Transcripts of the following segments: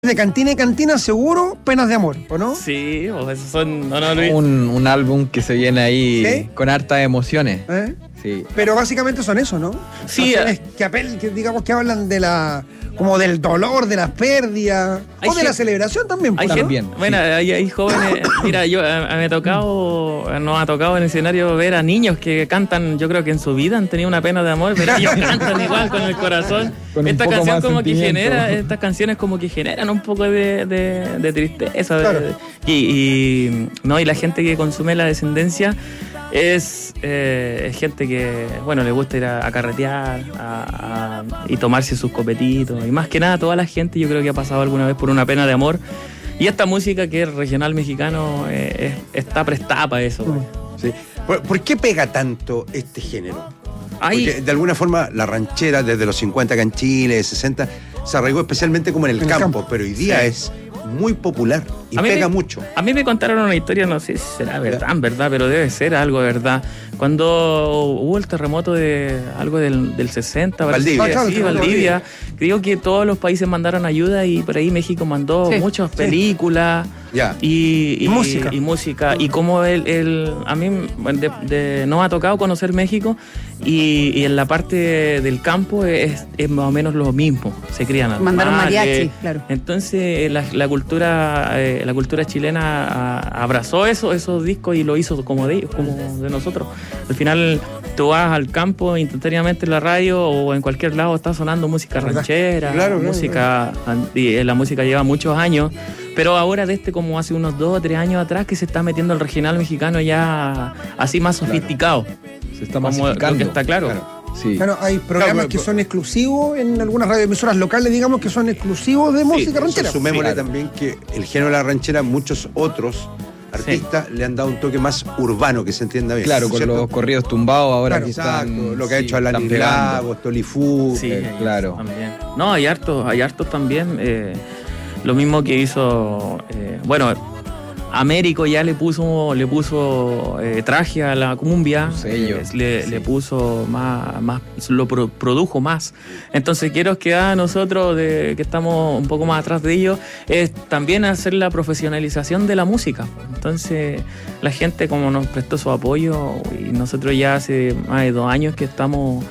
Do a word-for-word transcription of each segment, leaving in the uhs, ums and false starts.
De cantina y cantina, seguro, Penas de Amor, ¿o no? Sí, o esos son... No, no, Luis. Un, un álbum que se viene ahí ¿Sí? con hartas emociones. ¿Eh? Sí. Pero básicamente son eso, ¿no? Sí. Canciones que, apel, que digamos que hablan de la... como del dolor, de las pérdidas, Hay o de gen- la celebración también. Hay ¿no? gente, También, bueno, sí. hay, hay jóvenes, mira, yo a, a me ha tocado, nos ha tocado en el escenario ver a niños que cantan, yo creo que en su vida han tenido una pena de amor, pero ellos cantan igual con el corazón. Con un Esta poco canción más como que sentimiento. genera, estas canciones como que generan un poco de, de, de tristeza. de- Claro. y, y, no, y la gente que consume La Descendencia es, eh, es gente que, bueno, le gusta ir a, a carretear a, a- y tomarse sus copetitos. Y más que nada, toda la gente yo creo que ha pasado alguna vez por una pena de amor. Y esta música que es regional mexicano eh, es- está prestada para eso. güey. Sí. ¿Por, por qué pega tanto este género? Hay- Porque de alguna forma la ranchera desde los cincuenta acá en Chile, sesenta, se arraigó especialmente como en el, En el campo, campo. pero hoy día Sí. es muy popular y A mí pega me- mucho. A mí me contaron una historia, no sé si será verdad, en verdad, pero debe ser algo de verdad. Cuando hubo el terremoto de algo del, del sesenta, parece Valdivia. que Ah, claro, sí, el terremoto de Valdivia, creo que todos los países mandaron ayuda y por ahí México mandó Sí, muchas sí. películas. Ya. Y, Y música. Y, música. Y como el, el- a mí de, de- nos ha tocado conocer México y, y en la parte del campo es, es más o menos lo mismo. Se crían Mandaron animales. mariachi, claro. Entonces la, la cultura eh, la cultura chilena a- abrazó eso, esos discos y lo hizo como de ellos, como de nosotros. Al final tú vas al campo instantáneamente en la radio o en cualquier lado está sonando música ¿Verdad? ranchera, Claro, claro, música y, eh, la música lleva muchos años. Pero ahora de este como hace unos dos o tres años atrás que se está metiendo el regional mexicano ya así más sofisticado. Se está Como masificando. lo que está claro. Sí. Claro, hay programas Claro, que pero- son exclusivos en algunas radioemisoras locales, digamos, que son exclusivos de música Eso, ranchera. sumémosle Sí, claro. también que el género de la ranchera, muchos otros artistas le han dado un toque más urbano, que se entienda bien. Claro, con ¿cierto? los corridos tumbados ahora Claro, que Exacto, están... lo que ha sí, hecho Alan están pegando. Lagos, Tolifú. Sí, Eh, claro. también. No, hay hartos, hay hartos también. eh, lo mismo que hizo, eh, bueno, Américo ya le puso, le puso eh, traje a la cumbia, Un sello. eh, le, le puso más, más, lo pro- produjo más. Entonces quiero que a nosotros, de, que estamos un poco más atrás de ellos, es también hacer la profesionalización de la música. Entonces la gente como nos prestó su apoyo y nosotros ya hace más de dos años que estamos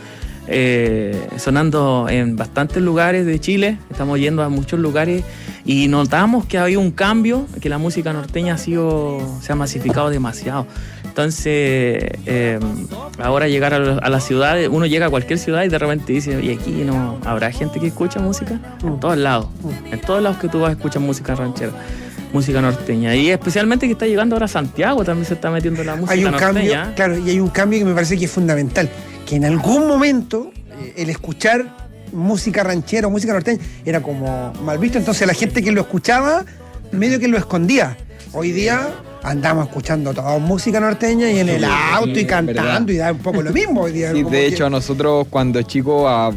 eh, sonando en bastantes lugares de Chile, estamos yendo a muchos lugares y notamos que ha habido un cambio, que la música norteña ha sido, se ha masificado demasiado. Entonces, eh, ahora llegar a, la- a las ciudades, uno llega a cualquier ciudad y de repente dice, ¿y aquí no habrá gente que escucha música? En todos lados, en todos lados que tú vas a escuchar música ranchera, música norteña. Y especialmente que está llegando ahora a Santiago, también se está metiendo la música Hay un cambio, norteña. claro, y hay un cambio que me parece que es fundamental, que en algún momento eh, el escuchar música ranchera o música norteña era como mal visto, entonces la gente que lo escuchaba medio que lo escondía. Hoy día andamos escuchando toda música norteña y en el Sí, auto y es cantando verdad. y da un poco lo mismo hoy día. Sí, como de que- hecho a nosotros cuando chicos a,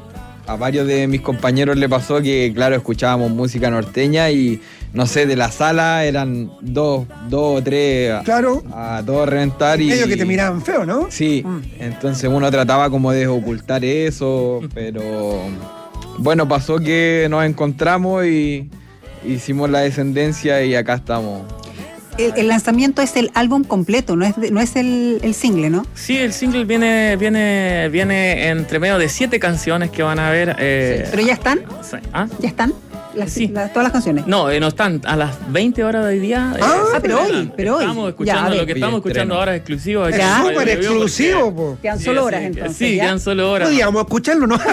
a varios de mis compañeros le pasó que claro escuchábamos música norteña y no sé, de la sala eran dos, dos o tres a, Claro. a todos reventar y medio que te miraban feo, ¿no? sí, Mm. entonces uno trataba como de ocultar eso, pero bueno, pasó que nos encontramos y hicimos La Descendencia y acá estamos. El, el lanzamiento es el álbum completo, no es, de- no es el, el single, ¿no? Sí, el single viene, viene, viene entre medio de siete canciones que van a ver. eh, Pero ya están, sí. ¿Ah? ya están las, Sí. las- todas las canciones. No, eh, no están a las veinte horas de hoy día. eh, Ah, se pero hoy, estrenan. pero hoy. Estamos Ya, escuchando a ver. lo que estamos Hoy escuchando estreno. ahora es exclusivo. Es aquí en súper Radio Bio, exclusivo, porque- po. Quedan Sí, solo sí, horas que- entonces. Sí, ¿ya? quedan solo horas. Podíamos escucharlo, ¿no?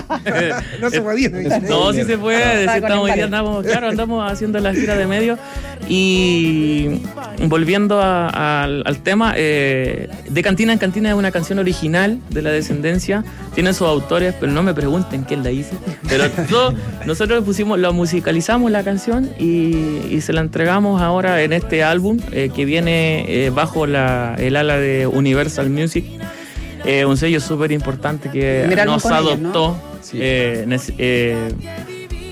no se podía. No, sí se puede. Está sí con estamos, el hoy día andamos, claro, andamos haciendo la gira de medio. Y volviendo a- al, al tema, eh, De Cantina en Cantina es una canción original de La Descendencia. Tiene sus autores, pero no me pregunten quién la hizo. Pero todo- nosotros pusimos, lo musicalizamos la canción y, y se la entregamos ahora en este álbum eh, que viene eh, bajo la, el ala de Universal Music. Eh, un sello súper importante que Primer álbum nos con ellos, adoptó. Sí. Eh, nece- eh,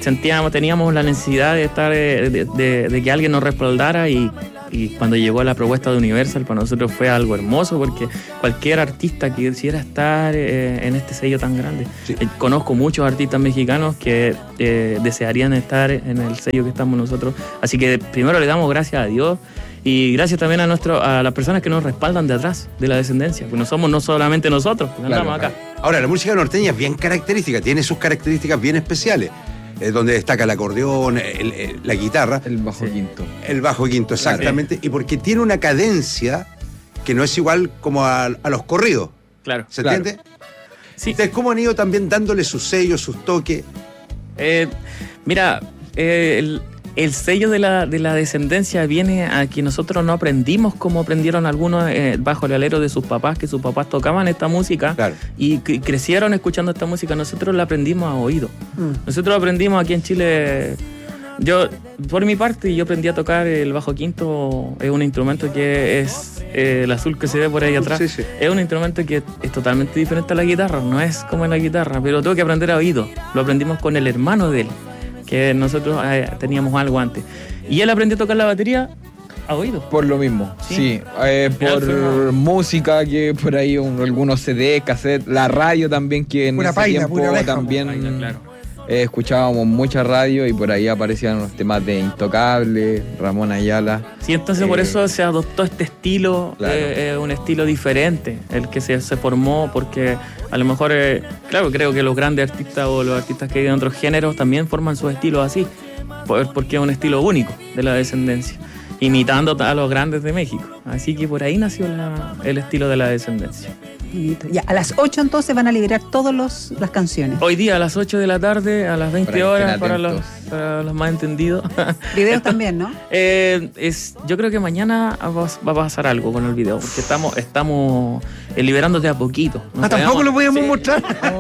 sentíamos, teníamos la necesidad de estar, de, de, de que alguien nos respaldara y, y cuando llegó la propuesta de Universal para nosotros fue algo hermoso porque cualquier artista que quisiera estar eh, en este sello tan grande. Sí. Eh, conozco muchos artistas mexicanos que eh, desearían estar en el sello que estamos nosotros, así que primero le damos gracias a Dios. Y gracias también a nuestro, a las personas que nos respaldan de atrás, de la descendencia, porque no somos no solamente nosotros, que Claro, andamos acá. claro. Ahora, la música norteña es bien característica, tiene sus características bien especiales, eh, donde destaca el acordeón, el- el- la guitarra, El bajo Sí. quinto. el bajo quinto, exactamente, y porque tiene una cadencia que no es igual como a, a los corridos, Claro. ¿se Claro. entiende? Sí. Ustedes cómo han ido también dándole sus sellos, sus toques. Eh, mira, eh, el, el sello de la, de la descendencia viene a que nosotros no aprendimos como aprendieron algunos eh, bajo el alero de sus papás, que sus papás tocaban esta música Claro. y cre- crecieron escuchando esta música. Nosotros la aprendimos a oído. Mm. Nosotros aprendimos aquí en Chile. Yo, por mi parte, yo aprendí a tocar el bajo quinto. Es un instrumento que es eh, el azul que se ve por ahí atrás. Sí, sí. Es un instrumento que es totalmente diferente a la guitarra, no es como en la guitarra, pero tengo que aprender a oído. Lo aprendimos con el hermano de él, que nosotros eh, teníamos algo antes. Y él aprendió a tocar la batería a oído. Por lo mismo, Sí. sí. Eh, Final por fue- música, que por ahí un- algunos C D, cassette, la radio también, que en Pura ese paila, tiempo pura abeja, también Paila, claro. eh, escuchábamos mucha radio y por ahí aparecían los temas de Intocable, Ramón Ayala. Sí, entonces por Eh, eso se adoptó este estilo, claro. eh, eh, un estilo diferente, el que se, se formó, porque a lo mejor, eh, claro, creo que los grandes artistas o los artistas que hay en otros géneros también forman sus estilos así, por- porque es un estilo único de la descendencia, imitando a los grandes de México. Así que por ahí nació la- el estilo de la descendencia. Bonito. Ya, a las ocho entonces van a liberar todas las canciones. Hoy día a las ocho de la tarde, a las veinte Para que horas, estén para los, atentos. para los más entendidos. Videos también, ¿no? Eh, es, yo creo que mañana va, va a pasar algo con el video, porque estamos, estamos eh, liberando de a poquito. No Ah, tampoco podemos- lo podíamos Sí. mostrar.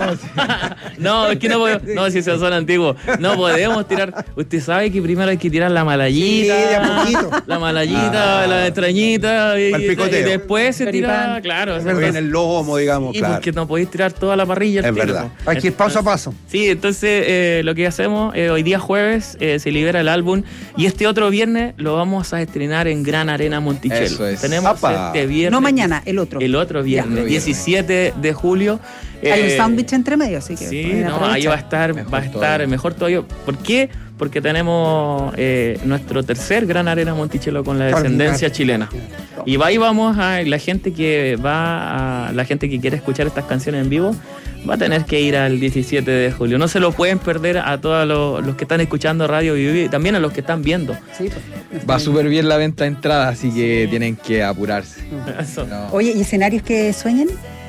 No, es que no podemos, no, si esos son antiguos. No podemos tirar. Usted sabe que primero hay que tirar la malayita. Sí, de a poquito. La malayita, la extrañita. Y, Pa'l y picoteo. después se tira. Choripán. Claro, Es o sea, verdad. En el lomo, digamos, y claro. porque no podéis tirar toda la parrilla al Es tiro, verdad. po. Hay que ir paso a paso. Sí, entonces eh, lo que hacemos, eh, hoy día jueves eh, se libera el álbum y este otro viernes lo vamos a estrenar en Gran Arena Monticello. Eso es. Tenemos Apa. este viernes. No mañana, el otro. El otro viernes, Ya. diecisiete de julio. Hay un Eh, sándwich entre medio, así que Sí, pueden no, ahí aprovechar. va a estar, Mejor va a estar todavía. mejor todavía. ¿Por qué? Porque tenemos eh, nuestro tercer Gran Arena Monticello con la descendencia chilena. Y va, ahí vamos a la gente que va a, la gente que quiere escuchar estas canciones en vivo va a tener que ir al diecisiete de julio. No se lo pueden perder a todos los, los que están escuchando Radio Vivi y también a los que están viendo. Sí, pues. Va súper bien la venta de entradas, así que tienen que apurarse. Eso. No. Oye, ¿y escenarios que sueñen?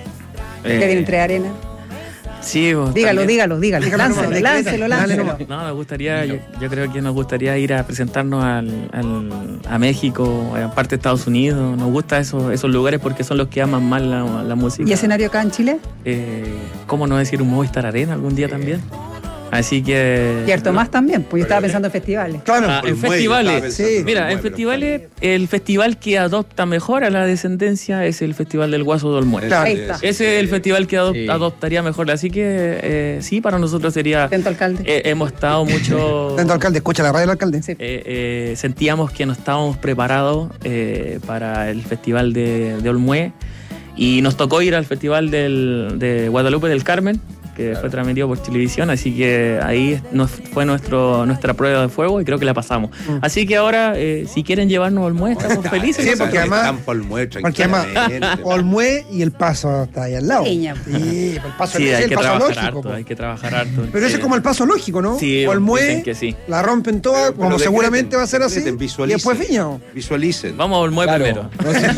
Eh, que vienen entre arena. Sí, vos Dígalo, también. dígalo, dígalo. Dígalo nomás, Láncelo, decreta, láncelo, dale láncelo. nomás. No, nos gustaría, yo, yo creo que nos gustaría ir a presentarnos al, al- a México, a parte de Estados Unidos. Nos gusta esos, esos lugares porque son los que aman más la, la música. ¿Y escenario acá en Chile? Eh, ¿Cómo no decir un Movistar Arena algún día también? Así que... Y harto más también, pues yo estaba pensando en festivales. Claro. Ah, Por en el muelle, festivales, estaba pensando sí. en el Mira, en muelle, festivales, el festival que adopta mejor a la descendencia es el Festival del Guaso de Olmué. Claro. Ahí está. Ese es el festival que adop- Sí. adoptaría mejor. Así que eh, sí, para nosotros sería... Atento, alcalde. eh, hemos estado mucho... Tanto alcalde, escucha la radio del alcalde. Sí. Eh, eh, sentíamos que no estábamos preparados eh, para el festival de, de Olmué y nos tocó ir al festival del, de Guadalupe del Carmen, que fue transmitido por televisión, así que ahí nos, fue nuestro, nuestra prueba de fuego y creo que la pasamos. Mm. Así que ahora, eh, si quieren llevarnos a Olmué, estamos felices. Sí, porque además- Campo al muelle, Porque además, tranquilamente. Olmué y el paso está ahí al lado. Pequeña. Sí, el paso, Sí, es hay el que paso trabajar lógico. harto, po. hay que trabajar harto. Pero ese Sí. es como el paso lógico, ¿no? Sí, Olmué, dicen que sí. la rompen todas, Pero- como pero seguramente decreten, va a ser así. decreten, Y visualicen. después Viña. Visualicen. Vamos a Olmué Claro. primero.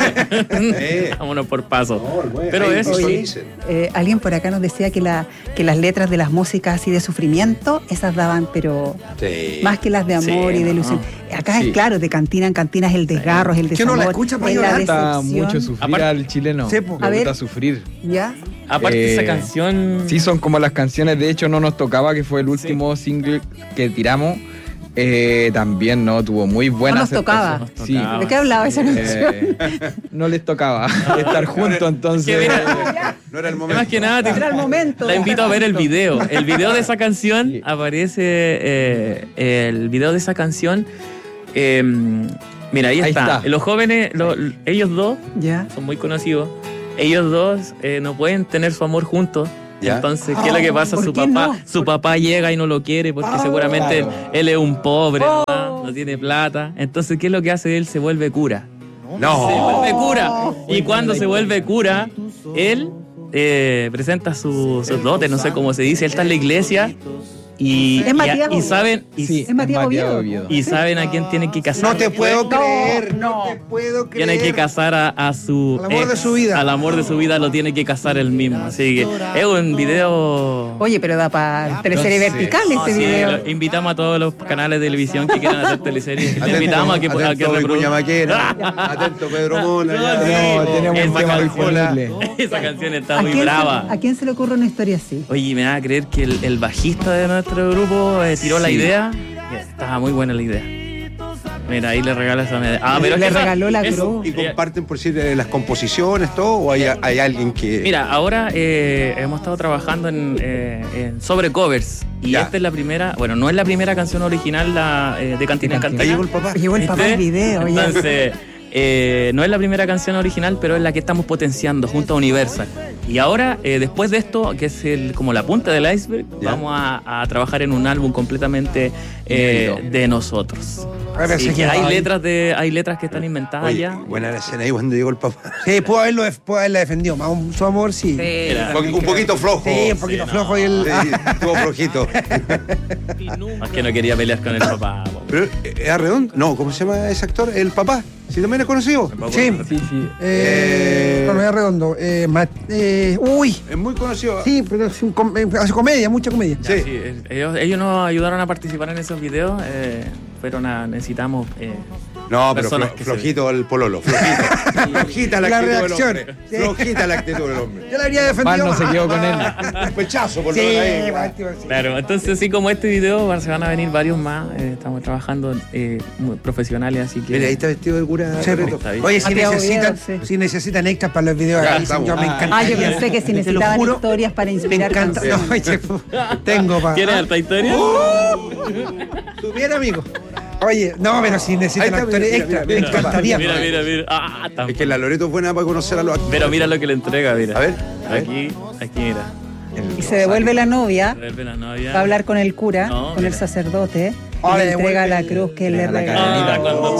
Eh. Vámonos por paso. No, Olmué, Pero ahí eso Oye, visualicen. eh, alguien por acá nos decía que, la, que las letras de las músicas así de sufrimiento, esas daban, pero Sí. más que las de amor Sí, y de no. ilusión. Acá Sí. es claro, de cantina en cantina es el desgarro, es el Que desamor, uno la escucha para es la llorar. gusta decepción. mucho sufrir Aparte- al chileno. Sí, po. Le A ver. gusta sufrir. ¿Ya? Aparte Eh, esa canción... Sí, son como las canciones, de hecho no nos tocaba, que fue el último single que tiramos. Eh, también, ¿no? Tuvo muy buena No nos tocaba. aceptación. Sí. tocaba. ¿De qué hablaba esa canción? Eh, no les tocaba estar juntos, entonces. Que mira, No era el momento. más que nada, te- Era el momento. la invito a ver el video. El video de esa canción Sí. aparece. eh, el video de esa canción. eh, mira, ahí, Ahí está. está. Los jóvenes, lo- ellos dos, Ya. son muy conocidos. Ellos dos eh, no pueden tener su amor juntos. ¿Ya? Entonces, ¿qué es lo que pasa? ¿por Su qué papá, no? su papá llega y no lo quiere porque seguramente claro. él es un pobre, Oh. ¿verdad? No tiene plata. Entonces, ¿qué es lo que hace él? Se vuelve cura. Se No. vuelve cura. Y cuando se vuelve cura, él eh, presenta su- sus dotes, no sé cómo se dice. Él está en la iglesia y, Es y- Matías y Oviedo. saben y, Sí, Es Matías Oviedo. y saben a quién tienen que casar. No te puedo No, creer, no, no. te puedo creer. Tiene que casar a, a su Al amor de ex, su vida. Al amor de su vida lo tiene que casar él mismo. Así que es un video. Oye, pero da para teleserie Sí. vertical No, este sí, video. lo- invitamos a todos los canales de televisión que quieran hacer teleseries. Le invitamos a que, a que atento, reproduzcan. Vicuña Maquena, atento Pedro Mona. No, ya. sí. No, tenemos Esa un tema canción- disponible. Esa canción está ¿A muy quién, se, brava. ¿A quién se le ocurre una historia así? Oye, me va a creer que el, el bajista de nuestro grupo eh, tiró la Sí. idea. Estaba muy buena la idea. Mira, ahí le regala esa medalla. Ah, pero es Le que esa- regaló la eso- cruz. ¿Y comparten por decir eh, las composiciones, todo? ¿O hay, hay alguien que.? Mira, ahora eh, hemos estado trabajando en, eh, en sobre covers. Y Ya. esta es la primera, bueno, no es la primera canción original la, eh, de Cantina en Cantina. Ahí llegó el papá. Llegó el papá ¿Viste? al video. ya. Entonces, eh, no es la primera canción original, pero es la que estamos potenciando junto a Universal. Y ahora, eh, después de esto, que es el, como la punta del iceberg, Ya. vamos a, a trabajar en un álbum completamente eh, Inédito. de nosotros. Ay, pensé Así que que era hay ahí. letras de, hay letras que están inventadas Oye, ya. buena la escena ahí cuando llegó el papá. Sí, puedo haberlo, puedo haberla defendido. Más un- su amor, sí. Mira, Un poqu- un poquito flojo. Sí, un poquito Sí, flojo no. y el. Sí, estuvo flojito. más que no quería pelear con el papá. po. Pero, eh, ¿era redondo? No, ¿cómo se llama ese actor? El papá. Si también es conocido. Sí. Sí, sí. Eh, Eh, no me da redondo. Eh, Ma- eh, uy. Es muy conocido. Sí, pero es un com- eh, hace comedia, mucha comedia. Ya, Sí. sí, eh, ellos, ellos nos ayudaron a participar en esos videos, eh, pero nada, necesitamos eh, No, pero personas flo- que se- flojito el pololo. Flojito. Flojita la, La actitud reacción. del hombre. Sí. Flojita la actitud del hombre. Yo la habría Más defendido. no se quedó con él. Un pechazo por Sí, lo ahí. igual, tío, sí. Claro, entonces así como este video se van a venir varios más, eh, estamos trabajando eh, muy profesionales, así que... Mira, ahí está vestido de cura. Sí, Loreto. está bien. Oye, si Matías necesitan, Oviedo, sí. si necesitan extras para los videos, Ya, ahí, estamos. yo me Ah, encanta. Ah, yo pensé que si Te lo necesitaban juro, historias para Me inspirar encanta. canciones. No, oye, tengo para. ¿Quieres alta historia? Supiera, amigo. Oye, no, pero si necesitan Ahí está, actores mira, extras, mira, me mira, encantaría. Mira, mira, mira. Ah, tan- Es que la Loreto es buena para conocer a los actores. Pero mira lo que le entrega, mira. A ver, a ver. Aquí, aquí mira. Y se devuelve la novia, Vuelve la novia. va a hablar con el cura, No, con el mira. sacerdote, y Ah, le le entrega devuelve- la cruz que él le la regaló. cadenita. Ah, cuando-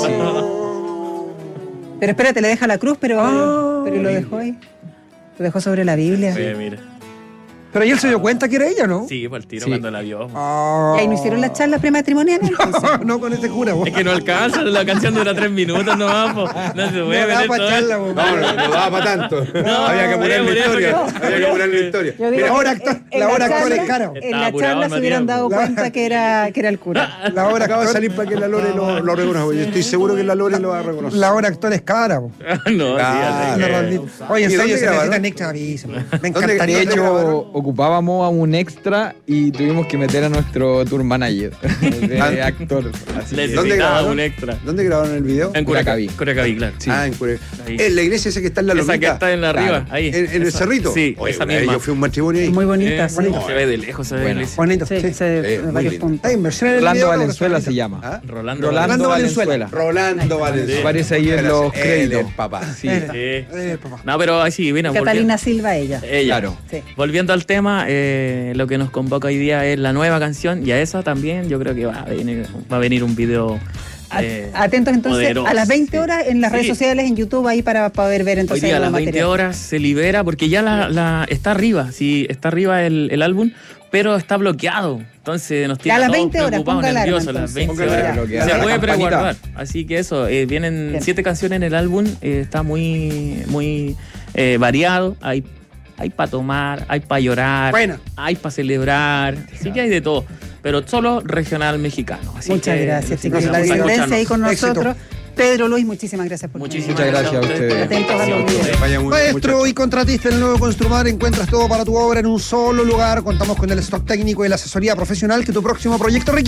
Sí. Pero espérate, le deja la cruz, pero, Ah. pero lo dejó ahí. Lo dejó sobre la Biblia. Sí, mira. Pero ahí él se dio cuenta que era ella, ¿no? Sí, por el tiro Sí. cuando la vio. Ah. Y ahí no hicieron la charla prematrimonial. entonces. No, no con ese cura, vos. Es que no alcanza, la canción dura tres minutos nomás, po. No se puede No da ver pa' todo. charla, vos. No, no, no daba para tanto. Había que no, poner la por eso historia. que- Había que poner la historia. Yo digo La hora que actor- en la hora charla- actor es caro. En Estaba la apurado, charla se hubieran Matías. dado La- cuenta que era, que era el cura. La hora Acaba de actor, salir para que la Lore lo, lo reconozca. Yo estoy seguro que la Lore lo va a reconocer. la hora actor es cara, vos. No, Ah, sí, Una así que- rondita. Oye, en ¿Y serio, dónde se grabaron? necesitan extra avísame. Me ¿Dónde- encantaría. De ¿Dónde hecho, grabaron? ocupábamos a un extra y tuvimos que meter a nuestro tour manager de Ah. actor. Así que- ¿Dónde Necesitaba grabaron? un extra. ¿Dónde grabaron el video? En Curacaví. Curacaví, claro. Sí. Ah, en Cure. Ahí. En la iglesia esa que está en la Esa lomita. que está en la arriba, Claro. ahí. ¿En, en el Esa. cerrito? Sí, Oye, esa una vez misma. yo fui a un matrimonio ahí. Muy bonita, Eh, sí. Se ve de lejos, se ve de Bueno. lejos. Bonito, Sí, sí. se ve Eh, en muy varios lindo. puntos. Hay inversión en el Rolando video, Valenzuela pero se llama. ¿Ah? Rolando. Rolando Rolando Valenzuela. Rolando Valenzuela. Aparece ahí en los Él, créditos. el papá. Sí. Era. Sí. Eh, papá. No, pero así, mira, Catalina Silva, ella. volvi- ella. Claro. Sí. Volviendo al tema, eh, lo que nos convoca hoy día es la nueva canción y a esa también yo creo que va a venir, va a venir un video. A- eh, Atentos entonces poderoso. a las veinte horas en las Sí. redes sociales, en YouTube, ahí para poder ver Hoy entonces día a el las nuevo veinte material. horas se libera porque ya la, la- está arriba, sí, está arriba el, el álbum, pero está bloqueado. Entonces nos tiene a las todos veinte horas, preocupados, ponga alarma, nerviosos, a las entonces. veinte Ponga horas. alarma. Se La puede campanita. preguardar. Así que eso, eh, vienen Bien. siete canciones en el álbum, eh, está muy, muy eh, variado. Hay, hay para tomar, hay para llorar, Buena. hay para celebrar, sí que hay de todo. Pero solo regional mexicano. Así Muchas que gracias, los chicos. La invitamos a tendencia ahí con Éxito. nosotros. Pedro Luis, muchísimas gracias por venir. Muchísimas Muchas gracias a ustedes. Atentos a los videos. Vaya muy bien, Maestro muchachos. y contratista en el nuevo Construmar, encuentras todo para tu obra en un solo lugar. Contamos con el stock técnico y la asesoría profesional que tu próximo proyecto requiere.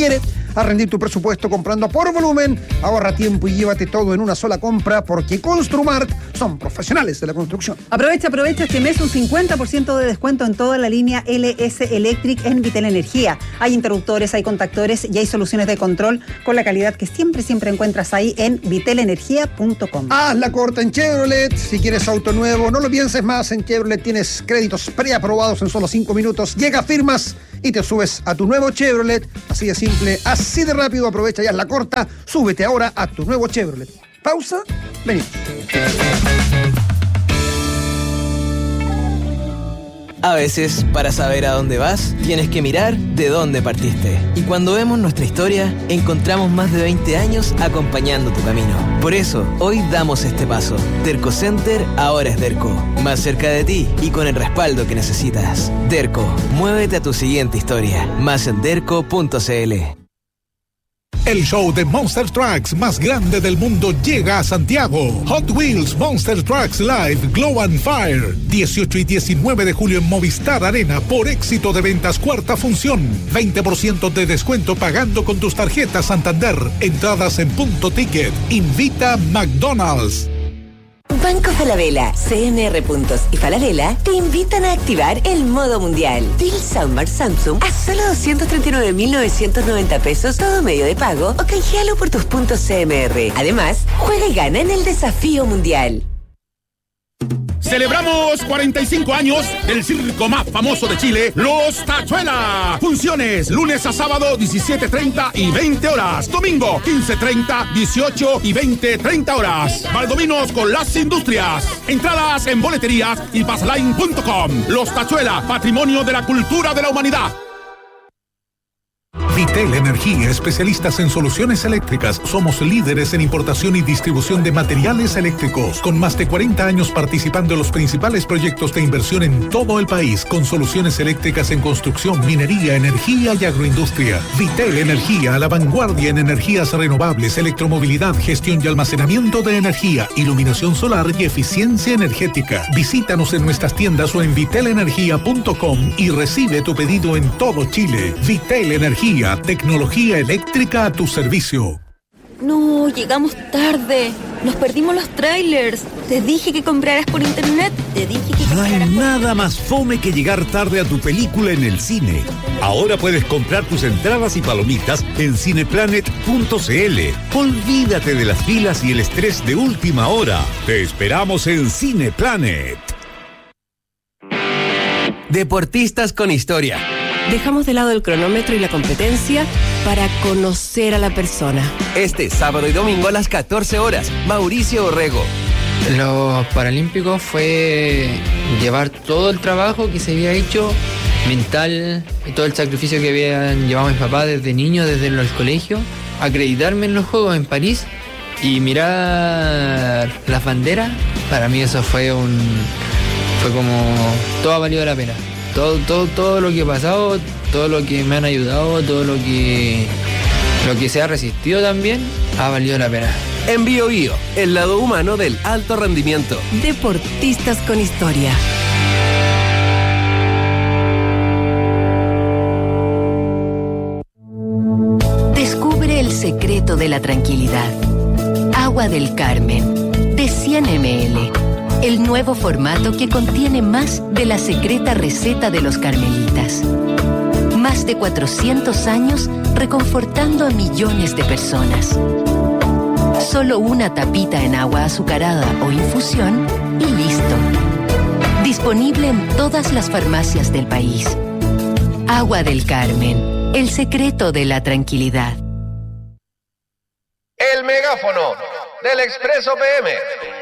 a rendir tu presupuesto comprando por volumen. Ahorra tiempo y llévate todo en una sola compra, porque Construmart son profesionales de la construcción. Aprovecha, aprovecha este mes un cincuenta por ciento de descuento en toda la línea L S Electric en Vitel Energía. Hay interruptores, hay contactores y hay soluciones de control con la calidad que siempre, siempre encuentras ahí en vitel energía punto com. Haz la corta en Chevrolet. Si quieres auto nuevo, no lo pienses más. En Chevrolet tienes créditos preaprobados en solo cinco minutos. Llega, firmas y te subes a tu nuevo Chevrolet. Así de simple, así de rápido. Aprovecha y haz la corta. Súbete ahora a tu nuevo Chevrolet. Pausa, venimos. A veces, para saber a dónde vas, tienes que mirar de dónde partiste. Y cuando vemos nuestra historia, encontramos más de veinte años acompañando tu camino. Por eso, hoy damos este paso. Derco Center ahora es Derco. Más cerca de ti y con el respaldo que necesitas. Derco, muévete a tu siguiente historia. Más en derco punto c l. El show de Monster Trucks más grande del mundo llega a Santiago. Hot Wheels Monster Trucks Live Glow and Fire. dieciocho y diecinueve de julio en Movistar Arena por éxito de ventas cuarta función. veinte por ciento de descuento pagando con tus tarjetas Santander. Entradas en Punto Ticket. Invita McDonald's. Banco Falabella, C M R Puntos y Falabella te invitan a activar el modo mundial. Deal Soundbar Samsung a solo doscientos treinta y nueve mil novecientos noventa pesos todo medio de pago o canjealo por tus puntos C M R. Además, juega y gana en el desafío mundial. Celebramos cuarenta y cinco años del circo más famoso de Chile, Los Tachuela. Funciones lunes a sábado diecisiete treinta y veinte horas. Domingo quince treinta, dieciocho y veinte treinta horas. Valdominos con las industrias. Entradas en boleterías y pasaline punto com. Los Tachuela, patrimonio de la cultura de la humanidad. Vitel Energía, especialistas en soluciones eléctricas. Somos líderes en importación y distribución de materiales eléctricos, con más de cuarenta años participando en los principales proyectos de inversión en todo el país, con soluciones eléctricas en construcción, minería, energía y agroindustria. Vitel Energía, a la vanguardia en energías renovables, electromovilidad, gestión y almacenamiento de energía, iluminación solar y eficiencia energética. Visítanos en nuestras tiendas o en vitel energía punto com y recibe tu pedido en todo Chile. Vitel Energía, tecnología eléctrica a tu servicio. No, llegamos tarde. Nos perdimos los trailers. Te dije que compraras por internet. Te dije que No compraras hay por... nada más fome que llegar tarde a tu película en el cine. Ahora puedes comprar tus entradas y palomitas en cineplanet punto c l. Olvídate de las filas y el estrés de última hora. Te esperamos en Cineplanet. Deportistas con historia. Dejamos de lado el cronómetro y la competencia para conocer a la persona. Este sábado y domingo a las catorce horas, Mauricio Orrego. Los Paralímpicos fue llevar todo el trabajo que se había hecho, mental, y todo el sacrificio que habían llevado mis papás desde niño, desde el colegio, acreditarme en los Juegos en París y mirar las banderas. Para mí eso fue un... fue como... todo ha valido la pena. Todo, todo, todo lo que he pasado, todo lo que me han ayudado, todo lo que lo que se ha resistido también, ha valido la pena. En Bio Bio, el lado humano del alto rendimiento. Deportistas con historia. Descubre el secreto de la tranquilidad. Agua del Carmen, de cien mililitros. El nuevo formato que contiene más de la secreta receta de los carmelitas. Más de cuatrocientos años reconfortando a millones de personas. Solo una tapita en agua azucarada o infusión y listo. Disponible en todas las farmacias del país. Agua del Carmen, el secreto de la tranquilidad. El megáfono del Expreso P M.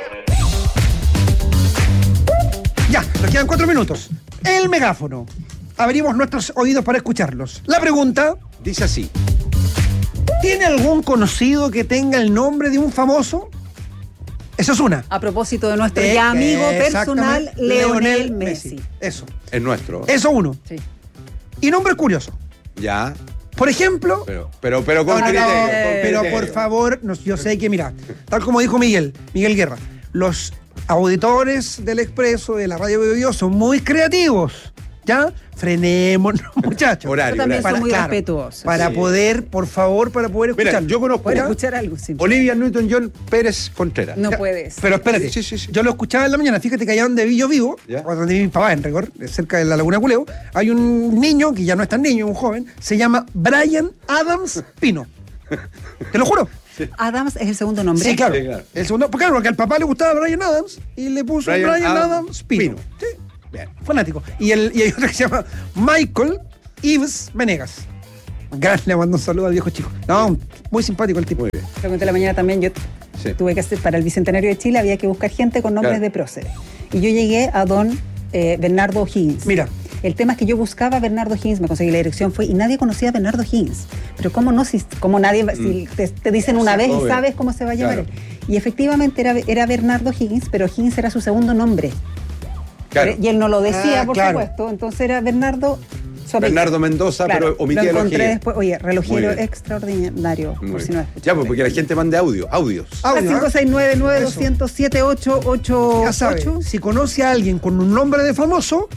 Ya, nos quedan cuatro minutos. El megáfono. Abrimos nuestros oídos para escucharlos. La pregunta dice así: ¿tiene algún conocido que tenga el nombre de un famoso? Esa es una. A propósito de nuestro Eh, ya amigo exactamente, personal, Leonel Leonel Messi. Messi. Eso. Es nuestro. Eso uno. Sí. Y nombre curioso. Ya. Por ejemplo... Pero, pero, pero con No, no, criterio. no, con pero criterio. por favor, no, yo sé que, mira, tal como dijo Miguel, Miguel Guerra, los auditores del Expreso, de la Radio Bio Bio, son muy creativos, ¿ya? Frenémonos, muchachos. Horario, Yo también horario. soy muy Claro, respetuoso. Para Sí. poder, por favor, para poder Mira, escuchar. yo conozco Poder una, escuchar algo, sí. Olivia Newton-John Pérez Contreras. No Ya, puedes. Pero espérate, Sí, sí, sí. yo lo escuchaba en la mañana. Fíjate que allá donde yo vivo, Ya. o donde vive mi papá, en Rigor, cerca de la Laguna Culeo, hay un niño, que ya no es tan niño, un joven, se llama Brian Adams Pino. Te lo juro. Adams es el segundo nombre. Sí, claro. Sí, claro. El segundo, porque, claro, porque al papá le gustaba Brian Adams y le puso Brian Brian, Adams Adams Pino. Pino. Sí, bien, fanático. Y, el, y hay otro que se llama Michael Ives Venegas. Gran, le mando un saludo al viejo chico. No, muy simpático el tipo. Muy bien. Lo conté la mañana también, yo Sí. tuve que hacer, para el Bicentenario de Chile había que buscar gente con nombres Claro. de próceres. Y yo llegué a don eh, Bernardo O'Higgins. Mira. El tema es que yo buscaba a Bernardo O'Higgins, me conseguí la dirección, fue, y nadie conocía a Bernardo O'Higgins. Pero cómo no, si como nadie, si te, te dicen una vez y Obvio. sabes cómo se va a llamar. Claro. Y efectivamente era, era Bernardo O'Higgins, pero O'Higgins era su segundo nombre. Claro. Y él no lo decía, Ah, por claro. supuesto. Entonces era Bernardo. su apellido. Bernardo Mendoza, Claro, pero omitía lo el encontré ojillo. después. Oye, relojero Muy bien. extraordinario, Muy por si bien. no escuchas. Ya, pues porque la gente mande audio, audios. Audio, cinco ¿eh? seis nueve nueve Eso. dos cero cero siete ocho ocho Ya sabe, ocho. si conoce a alguien con un nombre de famoso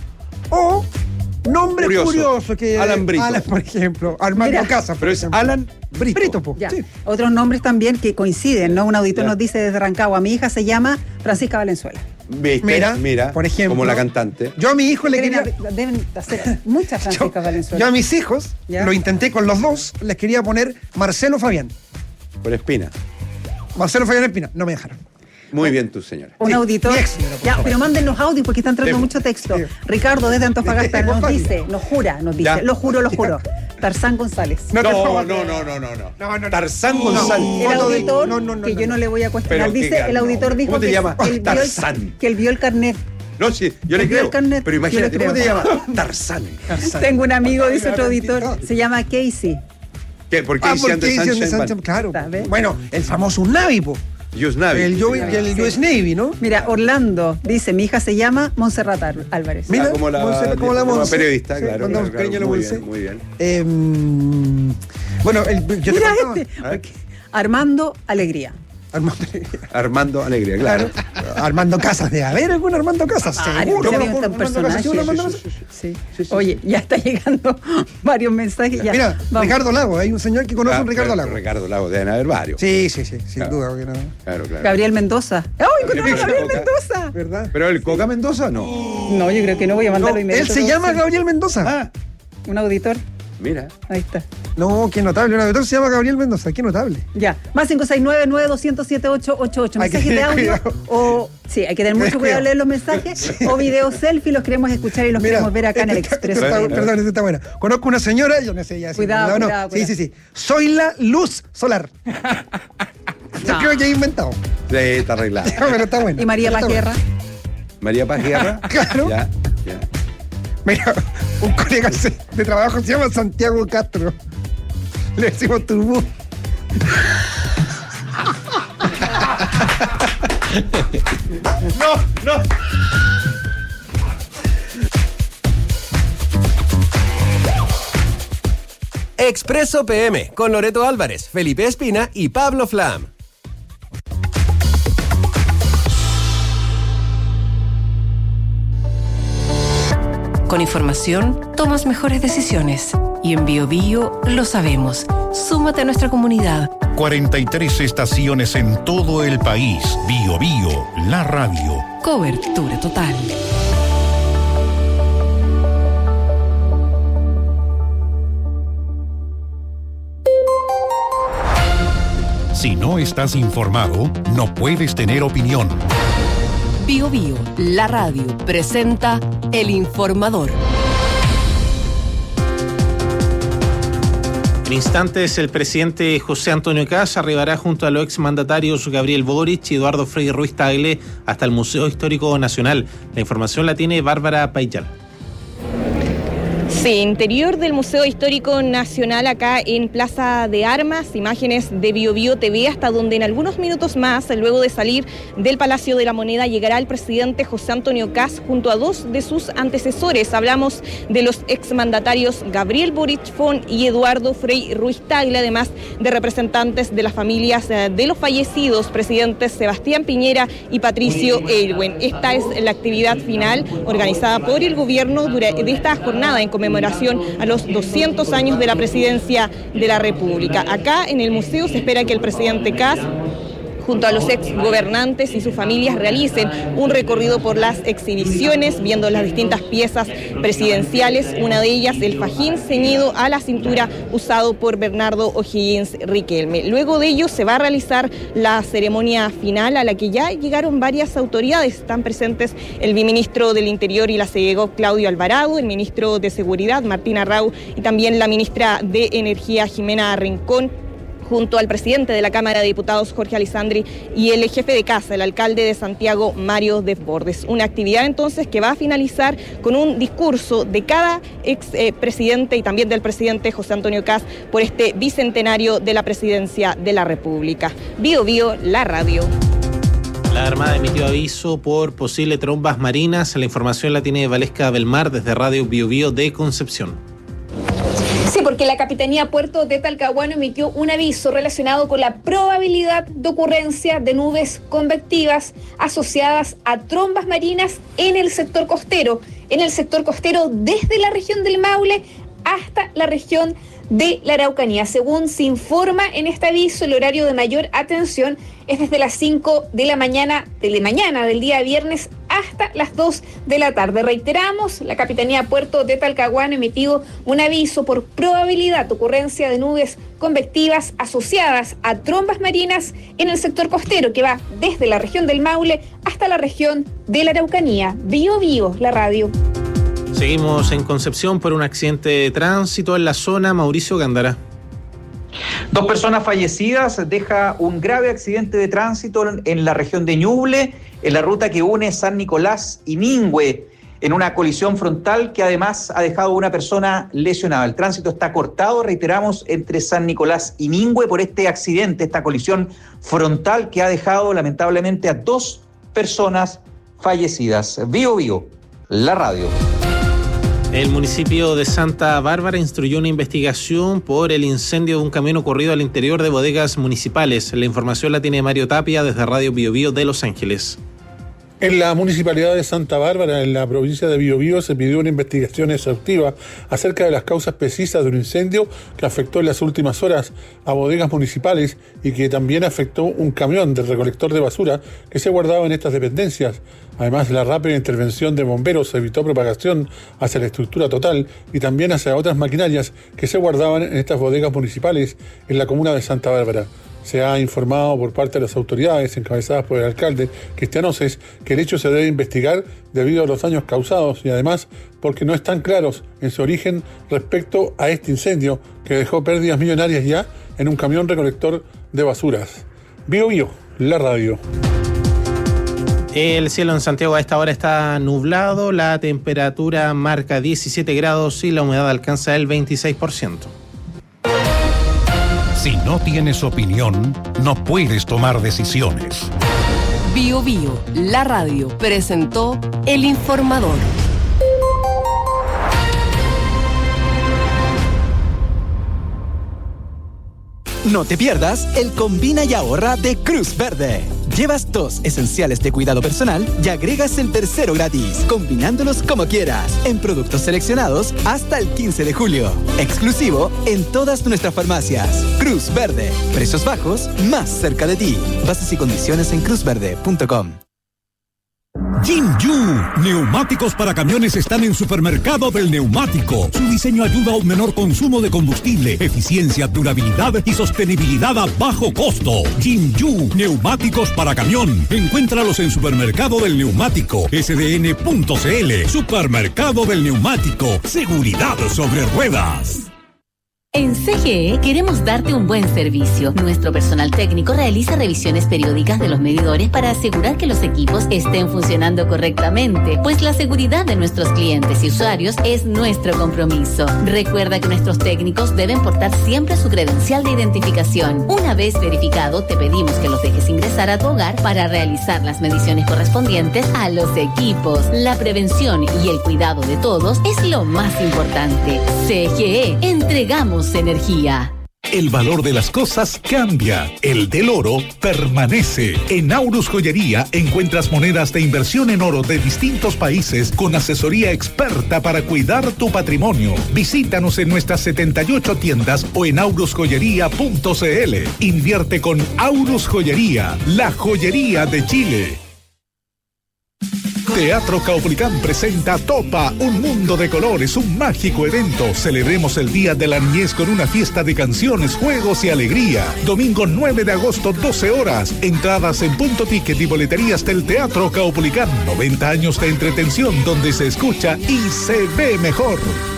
o nombre Curioso. curioso, que Alan Brito. Alan, por ejemplo, Armando Mira. Casas. Pero es Alan Brito. Brito, po. Ya. Sí. Otros nombres también que coinciden, ¿no? Un auditor Ya. nos dice desde Rancagua, mi hija se llama Francisca Valenzuela. ¿Viste? Mira, Mira, por ejemplo, como la cantante. Yo a mi hijo le Deben, quería. haber- deben hacer muchas Yo, Francisca Valenzuela. yo a mis hijos, Ya. lo intenté con los dos, les quería poner Marcelo Fabián. Por Espina. Marcelo Fabián Espina, no me dejaron. Muy bien, tu señora. Un Sí, auditor. mi ex, mira, por Ya, favor. pero manden los audios porque están entrando Sí. mucho texto. Sí. Ricardo desde Antofagasta Es nos fácil. dice, nos jura, nos dice, Ya. lo juro, lo juro. Tarzán González. No, No, por favor. no, no, no, no, no. No, no. Tarzán No. González. El Foto de- auditor, no, no, no, que no, yo no no. le voy a cuestionar, Pero qué dice, el gran auditor nombre. dijo ¿Cómo te que, llamas? que él vio el, Tarzán. que él vio el carnet. No, sí, yo le Yo creo. el carnet, Pero yo le imagínate, ¿cómo te creo. llamas? Tarzán. Tarzán. Tengo un amigo, dice Ay, otro me auditor, arrepentí. se llama Casey. ¿Qué? ¿Por qué Ah, decían porque de dicen de Sunshine Sunshine, Band? claro. ¿Sabes? Bueno, el famoso Navi, po. Yus Navi. El, U- el U S Navy, ¿no? Mira, Orlando dice, mi hija se llama Montserrat Al- Álvarez. Mira, Ah, como la, Monse- como la como Monse. periodista, Sí, claro. mandamos claro, cariño a la muy Monse. bien, muy bien. Eh, bueno, el, yo te Mira contaba- este, ¿Eh? Armando Alegría. Armando, Armando Alegría, claro. claro. Armando Casas, de haber algún Armando Casas, Ah, seguro. ese ¿no? había un Armando personaje. Casas, ¿sí, un Armando Sí, Casas? sí, sí, Sí. sí, Oye, ya está llegando varios mensajes. Ya. Mira, Vamos. Ricardo Lago, hay un señor que conoce a un Ah, Ricardo claro, Lago. Ricardo Lago, deben haber varios. Sí, sí, sí, sin Claro. duda. Porque no, Claro, claro. Gabriel Mendoza. ¡Ay, encontramos a Gabriel Coca. Mendoza! ¿verdad? ¿Pero el Coca Mendoza no? No, yo creo que no voy a No, mandarlo él inmediato. se llama Gabriel Mendoza. Ah, Un auditor. mira. Ahí está. No, qué notable. Un auditor se llama Gabriel Mendoza, qué notable. Ya. Más cinco seis nueve nueve dos cero siete ocho ocho ocho. Hay que Mensajes de tener audio. cuidado. O. Sí, hay que tener mucho cuidado Cuidado. al leer los mensajes. O videos selfie, los queremos escuchar y los Mira, queremos ver acá en el esta- Expreso. esta está- P M. Perdón, esta está buena. Conozco una señora, yo no sé ya si Cuidado, ¿verdad o no? cuidado, Sí, cuidado. sí, sí. Soy la luz solar. Yo No. creo que he inventado. Sí, está arreglado. Pero está bueno. Y María Está Paz bueno. Guerra. María Paz Guerra. Claro. Ya, ya. Mira, un colega se- de trabajo se llama Santiago Castro. Le decimos Turbú. No, no. Expreso P M con Loreto Álvarez, Felipe Espina y Pablo Flam. Con información, tomas mejores decisiones. Y en BioBio lo sabemos. Súmate a nuestra comunidad. cuarenta y tres estaciones en todo el país. Bio Bio, la radio. Cobertura total. Si no estás informado, no puedes tener opinión. BioBio, la radio, presenta El Informador. En instantes, el presidente José Antonio Kast arribará junto a los exmandatarios Gabriel Boric y Eduardo Frei Ruiz Tagle hasta el Museo Histórico Nacional. La información la tiene Bárbara Payán. Sí, interior del Museo Histórico Nacional acá en Plaza de Armas, imágenes de Bio Bio T V, hasta donde en algunos minutos más, luego de salir del Palacio de la Moneda, llegará el presidente José Antonio Kast junto a dos de sus antecesores. Hablamos de los exmandatarios Gabriel Boric Font y Eduardo Frei Ruiz Tagle, además de representantes de las familias de los fallecidos presidentes Sebastián Piñera y Patricio Aylwin. Esta es la actividad final organizada por el gobierno durante de esta jornada en conmemoración a los doscientos años de la presidencia de la República. Acá en el museo se espera que el presidente Kast, junto a los ex gobernantes y sus familias, realicen un recorrido por las exhibiciones, viendo las distintas piezas presidenciales, una de ellas el fajín ceñido a la cintura usado por Bernardo O'Higgins Riquelme. Luego de ello se va a realizar la ceremonia final, a la que ya llegaron varias autoridades. Están presentes el viceministro del Interior y la C E G O P, Claudio Alvarado, el ministro de Seguridad, Martín Arrau, y también la ministra de Energía, Jimena Rincón, junto al presidente de la Cámara de Diputados, Jorge Alessandri, y el jefe de casa, el alcalde de Santiago, Mario Desbordes. Una actividad entonces que va a finalizar con un discurso de cada ex eh, presidente y también del presidente José Antonio Kast por este bicentenario de la presidencia de la República. Bio Bio, la radio. La Armada emitió aviso por posible trombas marinas. La información la tiene Valesca Belmar desde Radio Bio Bio de Concepción. Sí, porque la Capitanía Puerto de Talcahuano emitió un aviso relacionado con la probabilidad de ocurrencia de nubes convectivas asociadas a trombas marinas en el sector costero. En el sector costero desde la región del Maule hasta la región de la Araucanía. Según se informa en este aviso, el horario de mayor atención es desde las cinco de la mañana, de la mañana del día viernes hasta las dos de la tarde. Reiteramos, la Capitanía Puerto de Talcahuano ha emitido un aviso por probabilidad de ocurrencia de nubes convectivas asociadas a trombas marinas en el sector costero, que va desde la región del Maule hasta la región de la Araucanía. Bio Bio, la radio. Seguimos en Concepción por un accidente de tránsito en la zona. Mauricio Gándara. Dos personas fallecidas, deja un grave accidente de tránsito en la región de Ñuble, en la ruta que une San Nicolás y Ningüe, en una colisión frontal que además ha dejado una persona lesionada. El tránsito está cortado, reiteramos, entre San Nicolás y Ningüe por este accidente, esta colisión frontal que ha dejado lamentablemente a dos personas fallecidas. Bio Bio, la radio. El municipio de Santa Bárbara instruyó una investigación por el incendio de un camión ocurrido al interior de bodegas municipales. La información la tiene Mario Tapia desde Radio Bio Bio de Los Ángeles. En la municipalidad de Santa Bárbara, en la provincia de Biobío, se pidió una investigación exhaustiva acerca de las causas precisas de un incendio que afectó en las últimas horas a bodegas municipales y que también afectó un camión del recolector de basura que se guardaba en estas dependencias. Además, la rápida intervención de bomberos evitó propagación hacia la estructura total y también hacia otras maquinarias que se guardaban en estas bodegas municipales en la comuna de Santa Bárbara. Se ha informado por parte de las autoridades encabezadas por el alcalde Cristian Oces que el hecho se debe investigar debido a los daños causados y además porque no están claros en su origen respecto a este incendio que dejó pérdidas millonarias ya en un camión recolector de basuras. Bio Bio, la radio. El cielo en Santiago a esta hora está nublado, la temperatura marca diecisiete grados y la humedad alcanza el veintiséis por ciento. Si no tienes opinión, no puedes tomar decisiones. Bio Bio, la radio, presentó El Informador. No te pierdas el Combina y Ahorra de Cruz Verde. Llevas dos esenciales de cuidado personal y agregas el tercero gratis, combinándolos como quieras, en productos seleccionados hasta el quince de julio. Exclusivo en todas nuestras farmacias. Cruz Verde, precios bajos, más cerca de ti. Bases y condiciones en cruz verde punto com. Jinju, neumáticos para camiones están en Supermercado del Neumático. Su diseño ayuda a un menor consumo de combustible, eficiencia, durabilidad y sostenibilidad a bajo costo. Jinju, neumáticos para camión. Encuéntralos en Supermercado del Neumático, S D N punto C L. Supermercado del Neumático, seguridad sobre ruedas. En C G E queremos darte un buen servicio. Nuestro personal técnico realiza revisiones periódicas de los medidores para asegurar que los equipos estén funcionando correctamente, pues la seguridad de nuestros clientes y usuarios es nuestro compromiso. Recuerda que nuestros técnicos deben portar siempre su credencial de identificación. Una vez verificado, te pedimos que los dejes ingresar a tu hogar para realizar las mediciones correspondientes a los equipos. La prevención y el cuidado de todos es lo más importante. C G E, entregamos energía. El valor de las cosas cambia. El del oro permanece. En Aurus Joyería encuentras monedas de inversión en oro de distintos países con asesoría experta para cuidar tu patrimonio. Visítanos en nuestras setenta y ocho tiendas o en aurus joyería punto c l. Invierte con Aurus Joyería, la joyería de Chile. Teatro Caupolicán presenta Topa, un mundo de colores, un mágico evento. Celebremos el Día de la Niñez con una fiesta de canciones, juegos y alegría. Domingo nueve de agosto, doce horas. Entradas en Punto Ticket y boleterías del Teatro Caupolicán. noventa años de entretención donde se escucha y se ve mejor.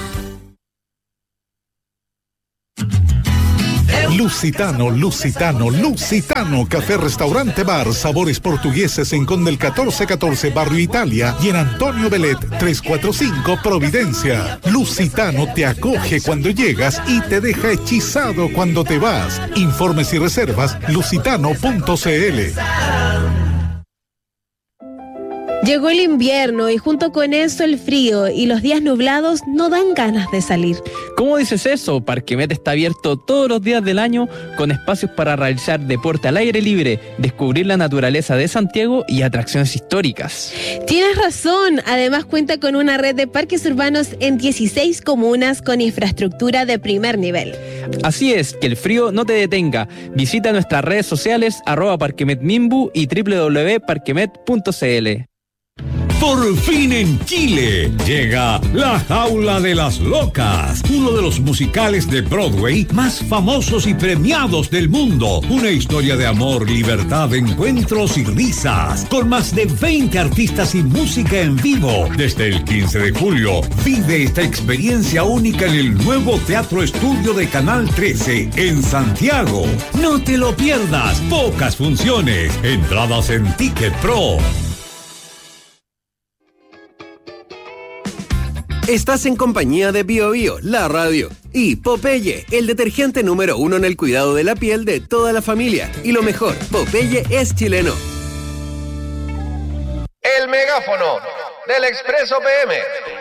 Lusitano, Lusitano, Lusitano, café, restaurante, bar, sabores portugueses en Conde el catorce catorce, Barrio Italia, y en Antonio Belet, trescientos cuarenta y cinco, Providencia. Lusitano te acoge cuando llegas y te deja hechizado cuando te vas. Informes y reservas, lusitano punto c l. Llegó el invierno y junto con eso el frío y los días nublados no dan ganas de salir. ¿Cómo dices eso? Parquemet está abierto todos los días del año con espacios para realizar deporte al aire libre, descubrir la naturaleza de Santiago y atracciones históricas. Tienes razón, además cuenta con una red de parques urbanos en dieciséis comunas con infraestructura de primer nivel. Así es, que el frío no te detenga. Visita nuestras redes sociales arroba parquemetmimbu y doble u doble u doble u punto parquemet punto c l. Por fin en Chile llega La Jaula de las Locas, uno de los musicales de Broadway más famosos y premiados del mundo. Una historia de amor, libertad, encuentros y risas, con más de veinte artistas y música en vivo. Desde el quince de julio, vive esta experiencia única en el nuevo Teatro Estudio de Canal trece en Santiago. No te lo pierdas, pocas funciones, entradas en Ticket Pro. Estás en compañía de Bio Bio, la radio, y Popeye, el detergente número uno en el cuidado de la piel de toda la familia. Y lo mejor, Popeye es chileno. El megáfono del Expreso P M.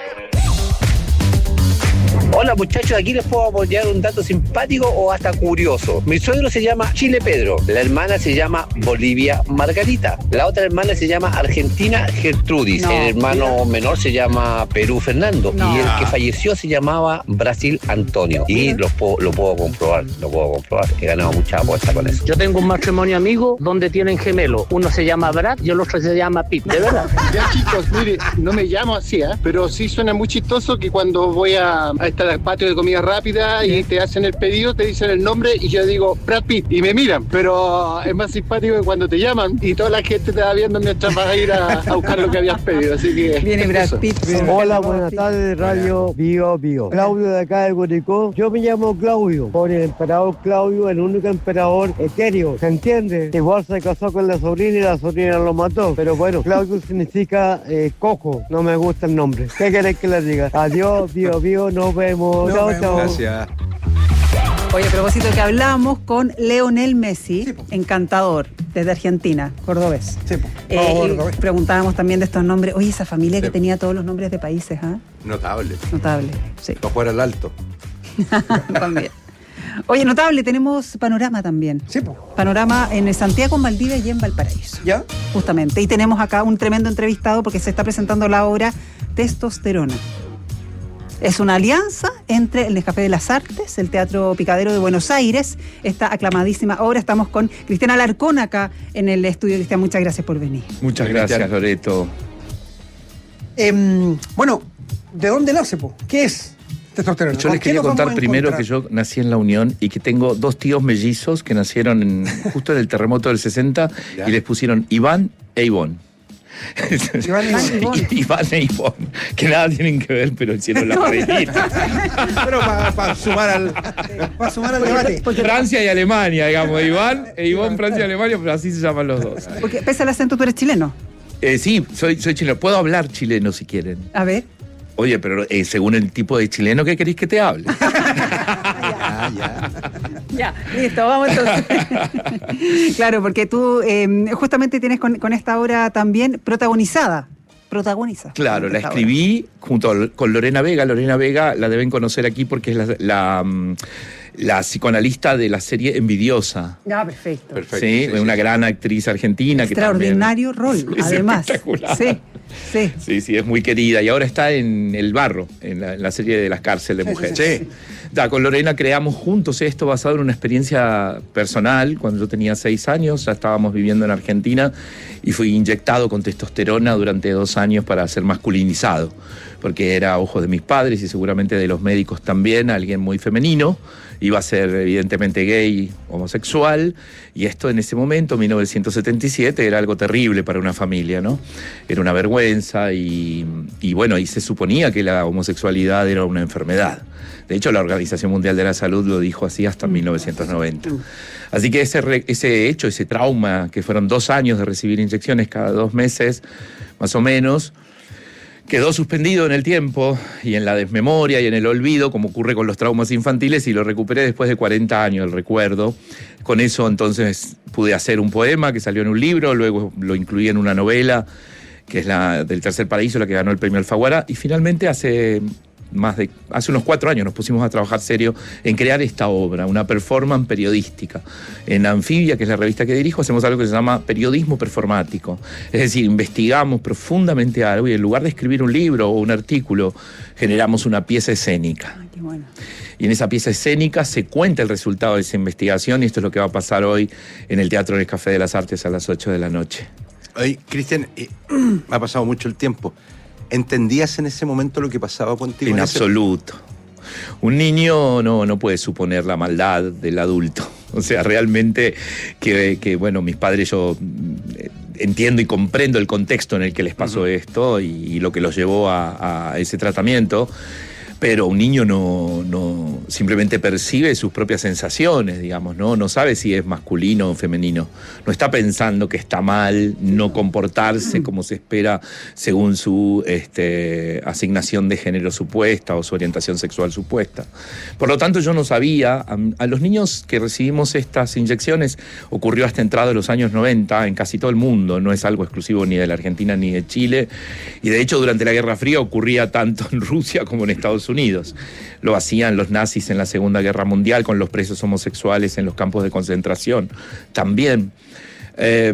Hola muchachos, aquí les puedo apoyar un dato simpático o hasta curioso. Mi suegro se llama Chile Pedro, la hermana se llama Bolivia Margarita, la otra hermana se llama Argentina Gertrudis, no, el hermano mira. menor se llama Perú Fernando, no. y el que falleció se llamaba Brasil Antonio. Y lo puedo, lo puedo comprobar, lo puedo comprobar. He ganado mucha apuesta con eso. Yo tengo un matrimonio amigo donde tienen gemelos. Uno se llama Brad y el otro se llama Pete. ¿De verdad? Ya chicos, mire, no me llamo así, ¿eh? Pero sí suena muy chistoso que cuando voy a, a estar al patio de comida rápida y te hacen el pedido, te dicen el nombre y yo digo Brad Pitt y me miran, pero es más simpático que cuando te llaman y toda la gente te va viendo mientras vas a ir a, a buscar lo que habías pedido, así que viene Brad Pitt. Hola, buenas tardes, Radio Bio Bio. Claudio de acá de Curicó. Yo me llamo Claudio, por el emperador Claudio, el único emperador etéreo, ¿se entiende? Igual se casó con la sobrina y la sobrina lo mató, pero bueno, Claudio significa eh, cojo, no me gusta el nombre. ¿Qué querés que les diga? Adiós, Bio Bio, nos vemos. Chao, chao. Gracias. Oye, a propósito que hablamos con Leonel Messi, sí, encantador, desde Argentina, cordobés. Sí, eh, oh, cordobés. Preguntábamos también de estos nombres. Oye, esa familia sí. que tenía todos los nombres de países, ¿ah? ¿eh? Notable. Notable, sí. No fuera el alto. También. Oye, notable, tenemos panorama también. Sí, pues. Panorama en Santiago, en Valdivia y en Valparaíso. ¿Ya? Justamente. Y tenemos acá un tremendo entrevistado porque se está presentando la obra Testosterona. Es una alianza entre el Nescafé de las Artes, el Teatro Picadero de Buenos Aires, esta aclamadísima obra. Estamos con Cristian Alarcón acá en el estudio. Cristian, muchas gracias por venir. Muchas gracias, Loreto. Eh, bueno, ¿de dónde nace, po? ¿Qué es Testosterona? Yo les quería contar primero que yo nací en La Unión y que tengo dos tíos mellizos que nacieron en, justo en el terremoto del sesenta y les pusieron Iván e Ivón. Iván y Iván e Ivonne, que nada tienen que ver, pero hicieron la parejita. Pero para pa sumar al, pa sumar al debate. Porque Francia y Alemania, digamos, Iván e Ivonne, Francia y Alemania, pero así se llaman los dos. Porque pese al acento, tú eres chileno. Eh, sí, soy, soy chileno. Puedo hablar chileno si quieren. A ver. Oye, pero eh, según el tipo de chileno que queréis que te hable. ya, ya. Ya, listo, vamos entonces. Claro, porque tú eh, justamente tienes con, con esta obra también protagonizada. Protagoniza. Claro, la escribí junto con Lorena Vega. Lorena Vega la deben conocer aquí porque es la, la, la psicoanalista de la serie Envidiosa. Ah, perfecto. Perfecto. Sí, sí, una sí. gran actriz argentina. Extraordinario que también rol, es además. Espectacular. Sí, sí. Sí, sí, es muy querida. Y ahora está en El Barro, en la, en la serie de las cárceles de mujeres. Sí. sí. Da, con Lorena creamos juntos esto basado en una experiencia personal. Cuando yo tenía seis años, ya estábamos viviendo en Argentina y fui inyectado con testosterona durante dos años para ser masculinizado, porque era ojo de mis padres y seguramente de los médicos también, alguien muy femenino. Iba a ser evidentemente gay, homosexual, y esto en ese momento, mil novecientos setenta y siete, era algo terrible para una familia, ¿no? Era una vergüenza y, y bueno, y se suponía que la homosexualidad era una enfermedad. De hecho, la Organización Mundial de la Salud lo dijo así hasta mil novecientos noventa. Así que ese, re, ese hecho, ese trauma, que fueron dos años de recibir inyecciones cada dos meses, más o menos, quedó suspendido en el tiempo y en la desmemoria y en el olvido, como ocurre con los traumas infantiles, y lo recuperé después de cuarenta años, el recuerdo. Con eso entonces pude hacer un poema que salió en un libro, luego lo incluí en una novela, que es la del Tercer Paraíso, la que ganó el premio Alfaguara, y finalmente hace... Más de, hace unos cuatro años nos pusimos a trabajar serio en crear esta obra, una performance periodística. En Anfibia, que es la revista que dirijo, hacemos algo que se llama periodismo performático. Es decir, investigamos profundamente algo y en lugar de escribir un libro o un artículo, generamos una pieza escénica. Ay, qué bueno. Y en esa pieza escénica se cuenta el resultado de esa investigación y esto es lo que va a pasar hoy en el Teatro del Café de las Artes a las ocho de la noche. Oye, Cristian, eh, ha pasado mucho el tiempo. ¿Entendías en ese momento lo que pasaba contigo? En absoluto. Un niño no, no puede suponer la maldad del adulto. O sea, realmente que, que bueno, mis padres, yo entiendo y comprendo el contexto en el que les pasó uh-huh. esto y, y lo que los llevó a, a ese tratamiento. Pero un niño no, no simplemente percibe sus propias sensaciones, digamos, ¿no? No sabe si es masculino o femenino. No está pensando que está mal no comportarse como se espera según su este, asignación de género supuesta o su orientación sexual supuesta. Por lo tanto, yo no sabía. A, a los niños que recibimos estas inyecciones ocurrió hasta entrado de los años noventa en casi todo el mundo. No es algo exclusivo ni de la Argentina ni de Chile. Y de hecho, durante la Guerra Fría ocurría tanto en Rusia como en Estados Unidos. Unidos. Lo hacían los nazis en la Segunda Guerra Mundial con los presos homosexuales en los campos de concentración. También eh,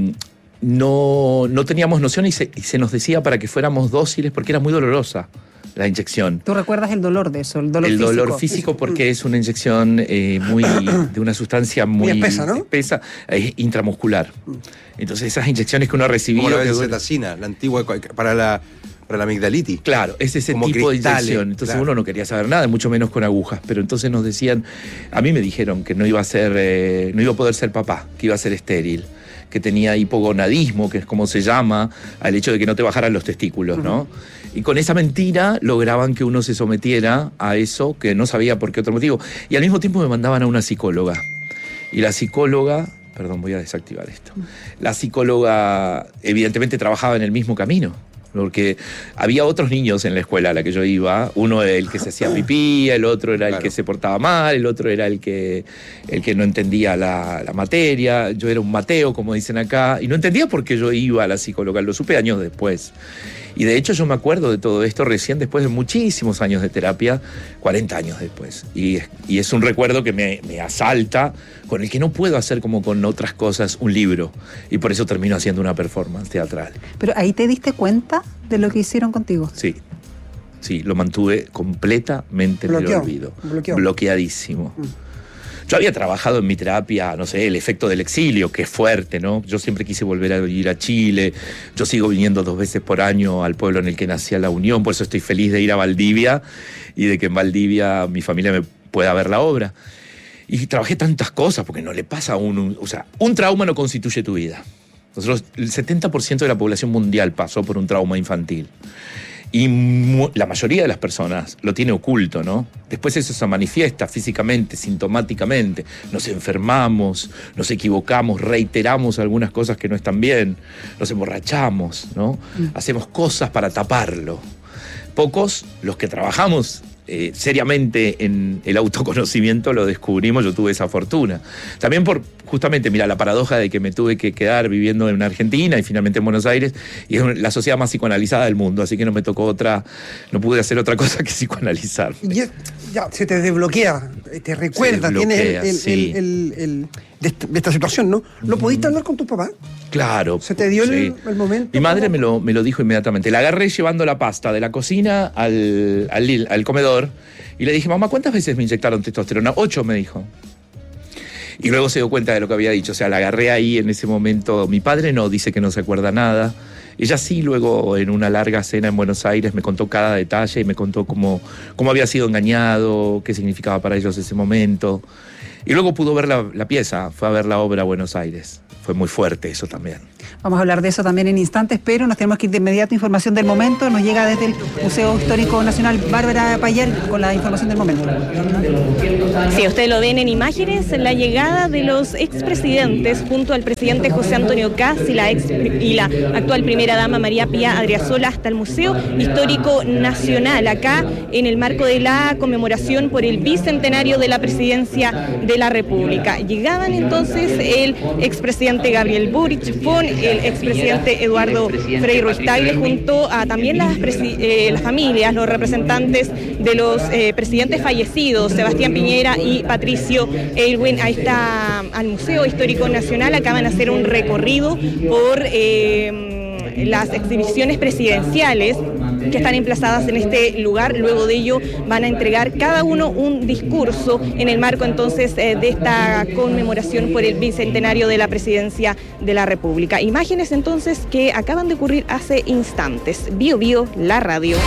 no, no teníamos noción y se, y se nos decía para que fuéramos dóciles porque era muy dolorosa la inyección. ¿Tú recuerdas el dolor de eso? El dolor el físico. El dolor físico porque es una inyección eh, muy de una sustancia muy, muy espesa, ¿no? espesa, eh, intramuscular. Entonces esas inyecciones que uno ha recibido... Como la benzetacina, la antigua para la... Para la amigdalitis. Claro, es ese como tipo cristales, de inyección. Entonces claro. uno no quería saber nada, mucho menos con agujas. Pero entonces nos decían, a mí me dijeron que no iba a ser, eh, no iba a poder ser papá, que iba a ser estéril, que tenía hipogonadismo, que es como se llama, al hecho de que no te bajaran los testículos, ¿no? Uh-huh. Y con esa mentira lograban que uno se sometiera a eso, que no sabía por qué otro motivo. Y al mismo tiempo me mandaban a una psicóloga. Y la psicóloga, perdón, voy a desactivar esto. La psicóloga evidentemente trabajaba en el mismo camino. Porque había otros niños en la escuela a la que yo iba, uno era el que se hacía pipí, el otro era claro. el que se portaba mal, el otro era el que, el que no entendía la, la materia, yo era un Mateo, como dicen acá, y no entendía por qué yo iba a la psicóloga, lo supe años después. Y de hecho yo me acuerdo de todo esto recién después de muchísimos años de terapia, cuarenta años después. Y, y es un recuerdo que me, me asalta, con el que no puedo hacer como con otras cosas un libro. Y por eso termino haciendo una performance teatral. Pero ahí te diste cuenta de lo que hicieron contigo. Sí, sí, lo mantuve completamente en el olvido. Bloqueó. Bloqueadísimo. Mm. Yo había trabajado en mi terapia, no sé, el efecto del exilio, que es fuerte, ¿no? Yo siempre quise volver a ir a Chile. Yo sigo viniendo dos veces por año al pueblo en el que nací, a La Unión. Por eso estoy feliz de ir a Valdivia y de que en Valdivia mi familia me pueda ver la obra. Y trabajé tantas cosas, porque no le pasa a uno... O sea, un trauma no constituye tu vida. Nosotros, el setenta por ciento de la población mundial pasó por un trauma infantil. Y mu- la mayoría de las personas lo tiene oculto, ¿no? Después eso se manifiesta físicamente, sintomáticamente. Nos enfermamos, nos equivocamos, reiteramos algunas cosas que no están bien, nos emborrachamos, ¿no? Mm. Hacemos cosas para taparlo. Pocos, los que trabajamos eh, seriamente en el autoconocimiento, lo descubrimos. Yo tuve esa fortuna. También por, justamente, mira, la paradoja de que me tuve que quedar viviendo en Argentina y finalmente en Buenos Aires, y es la sociedad más psicoanalizada del mundo, así que no me tocó otra, no pude hacer otra cosa que psicoanalizar. Ya, ya se te desbloquea, te recuerda, desbloquea, tienes el, el, sí. el, el, el de, esta, de esta situación, ¿no? ¿Lo pudiste hablar con tus papás? Claro. ¿Se te dio el, sí. el momento? Mi madre me lo, me lo dijo inmediatamente. La agarré llevando la pasta de la cocina al, al, al comedor y le dije, mamá, ¿cuántas veces me inyectaron testosterona? Ocho, me dijo. Y luego se dio cuenta de lo que había dicho. O sea, la agarré ahí en ese momento. Mi padre no, dice que no se acuerda nada. Ella sí, luego en una larga cena en Buenos Aires me contó cada detalle y me contó cómo, cómo había sido engañado, qué significaba para ellos ese momento. Y luego pudo ver la, la pieza, fue a ver la obra a Buenos Aires. Fue muy fuerte eso también. Vamos a hablar de eso también en instantes, pero nos tenemos que ir de inmediato. Información del momento nos llega desde el Museo Histórico Nacional. Bárbara Payán con la información del momento. Sí, ustedes lo ven en imágenes, la llegada de los expresidentes junto al presidente José Antonio Kast y la, ex, y la actual primera dama María Pía Adriasola hasta el Museo Histórico Nacional, acá en el marco de la conmemoración por el bicentenario de la presidencia de la República. Llegaban entonces el expresidente Gabriel Boric con el expresidente Eduardo Frei Ruiz-Tagle junto a también las, eh, las familias, los representantes de los eh, presidentes fallecidos, Sebastián Piñera y Patricio Aylwin. Ahí está al Museo Histórico Nacional, acaban de hacer un recorrido por eh, las exhibiciones presidenciales que están emplazadas en este lugar. Luego de ello van a entregar cada uno un discurso en el marco entonces eh, de esta conmemoración por el bicentenario de la presidencia de la República. Imágenes entonces que acaban de ocurrir hace instantes. Bio Bio, la radio.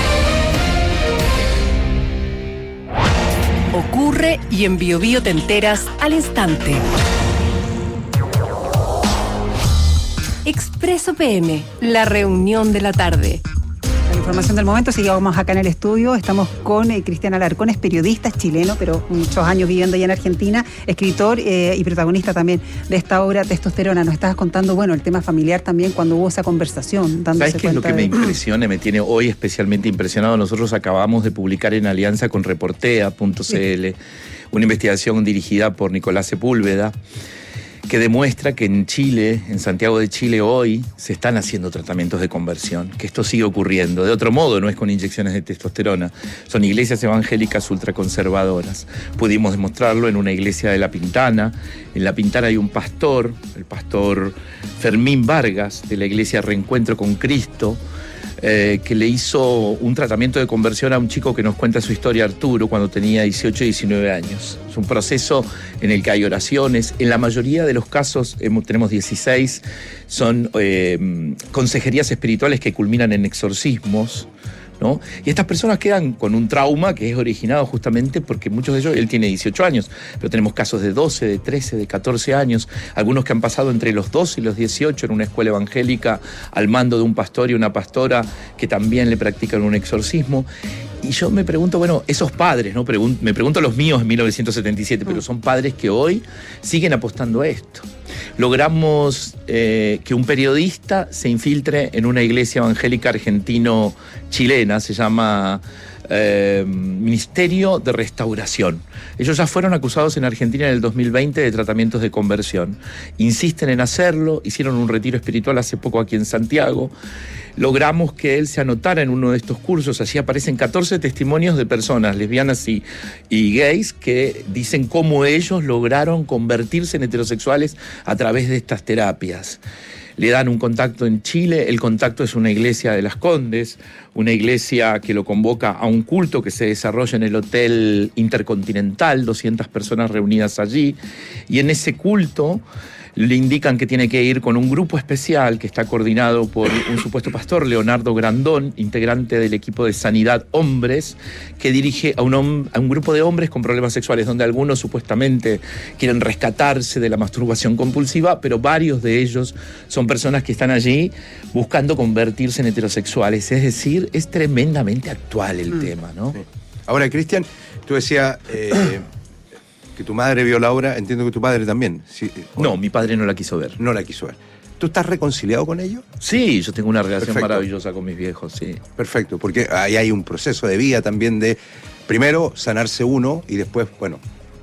Ocurre y en Bio Bio te enteras al instante. Expreso P M, la reunión de la tarde. La información del momento, seguimos acá en el estudio, estamos con eh, Cristian Alarcón, es periodista, es chileno, pero muchos años viviendo allá en Argentina, escritor eh, y protagonista también de esta obra Testosterona. Nos estabas contando, bueno, el tema familiar también cuando hubo esa conversación. ¿Sabes qué es lo que de... me impresiona, me tiene hoy especialmente impresionado? Nosotros acabamos de publicar en alianza con Reportea punto c l una investigación dirigida por Nicolás Sepúlveda, que demuestra que en Chile, en Santiago de Chile hoy, se están haciendo tratamientos de conversión, que esto sigue ocurriendo. De otro modo, no es con inyecciones de testosterona, son iglesias evangélicas ultraconservadoras. Pudimos demostrarlo en una iglesia de La Pintana. En La Pintana hay un pastor, el pastor Fermín Vargas, de la iglesia Reencuentro con Cristo, Eh, que le hizo un tratamiento de conversión a un chico que nos cuenta su historia, Arturo, cuando tenía dieciocho, diecinueve años. Es un proceso en el que hay oraciones. En la mayoría de los casos, hemos, tenemos dieciséis, son eh, consejerías espirituales que culminan en exorcismos, ¿no? Y estas personas quedan con un trauma que es originado justamente porque muchos de ellos, él tiene dieciocho años, pero tenemos casos de doce, de trece, de catorce años, algunos que han pasado entre los doce y los dieciocho en una escuela evangélica al mando de un pastor y una pastora que también le practican un exorcismo. Y yo me pregunto, bueno, esos padres, ¿no? Pregun- me pregunto a los míos en mil novecientos setenta y siete, pero son padres que hoy siguen apostando a esto. Logramos eh, que un periodista se infiltre en una iglesia evangélica argentino-chilena, se llama eh, Ministerio de Restauración. Ellos ya fueron acusados en Argentina en el dos mil veinte de tratamientos de conversión. Insisten en hacerlo, hicieron un retiro espiritual hace poco aquí en Santiago. Logramos que él se anotara en uno de estos cursos. Allí aparecen catorce testimonios de personas lesbianas y, y gays que dicen cómo ellos lograron convertirse en heterosexuales a través de estas terapias. Le dan un contacto en Chile, el contacto es una iglesia de Las Condes, una iglesia que lo convoca a un culto que se desarrolla en el Hotel Intercontinental, doscientas personas reunidas allí, y en ese culto le indican que tiene que ir con un grupo especial que está coordinado por un supuesto pastor, Leonardo Grandón, integrante del equipo de Sanidad Hombres, que dirige a un, hom- a un grupo de hombres con problemas sexuales, donde algunos supuestamente quieren rescatarse de la masturbación compulsiva, pero varios de ellos son personas que están allí buscando convertirse en heterosexuales. Es decir, es tremendamente actual el mm. tema, ¿no? Sí. Ahora, Cristian, tú decías eh, que tu madre vio la obra, entiendo que tu padre también. ¿Sí? No, mi padre no la quiso ver. No la quiso ver. ¿Tú estás reconciliado con ellos? Sí, yo tengo una relación Perfecto. maravillosa con mis viejos, sí. Perfecto, porque ahí hay un proceso de vida también de, primero, sanarse uno y después, bueno,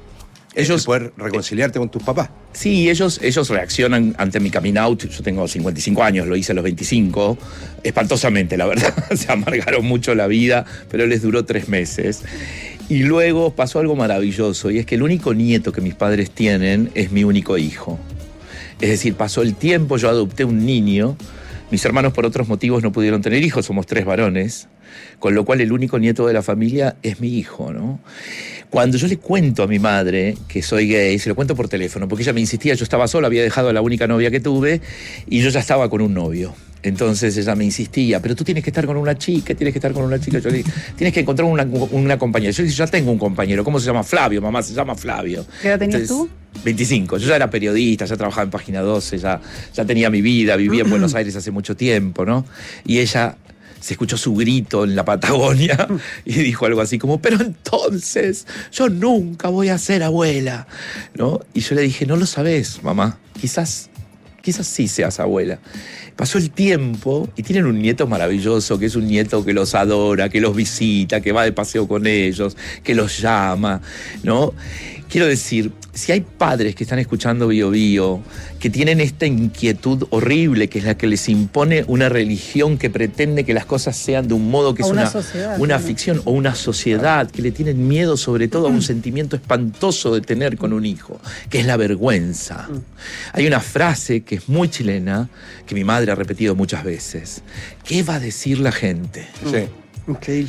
ellos poder reconciliarte eh, con tus papás. Sí, ellos, ellos reaccionan ante mi coming out. Yo tengo cincuenta y cinco años, lo hice a los veinticinco, espantosamente, la verdad. Se amargaron mucho la vida, pero les duró tres meses. Y luego pasó algo maravilloso, y es que el único nieto que mis padres tienen es mi único hijo. Es decir, pasó el tiempo, yo adopté un niño, mis hermanos por otros motivos no pudieron tener hijos, somos tres varones, con lo cual el único nieto de la familia es mi hijo, ¿no? Cuando yo le cuento a mi madre que soy gay, se lo cuento por teléfono, porque ella me insistía, yo estaba sola, había dejado a la única novia que tuve, y yo ya estaba con un novio. Entonces ella me insistía, pero tú tienes que estar con una chica, tienes que estar con una chica. Yo le dije, tienes que encontrar una, una compañera. Yo le dije, ya tengo un compañero, ¿cómo se llama? Flavio, mamá, se llama Flavio. ¿Qué edad tenías Entonces, tú? veinticinco. Yo ya era periodista, ya trabajaba en Página doce, ya, ya tenía mi vida, vivía en Buenos Aires hace mucho tiempo, ¿no? Y ella se escuchó su grito en la Patagonia y dijo algo así como, pero entonces yo nunca voy a ser abuela, ¿no? Y yo le dije, no lo sabés, mamá, quizás, quizás sí seas abuela. Pasó el tiempo y tienen un nieto maravilloso, que es un nieto que los adora, que los visita, que va de paseo con ellos, que los llama, ¿no? Quiero decir, si hay padres que están escuchando Bio Bio, que tienen esta inquietud horrible, que es la que les impone una religión que pretende que las cosas sean de un modo que o es una, una, sociedad, una ¿no? ficción, o una sociedad, que le tienen miedo sobre todo a un sentimiento espantoso de tener con un hijo, que es la vergüenza. Hay una frase que es muy chilena, que mi madre ha repetido muchas veces. ¿Qué va a decir la gente? Sí. Increíble.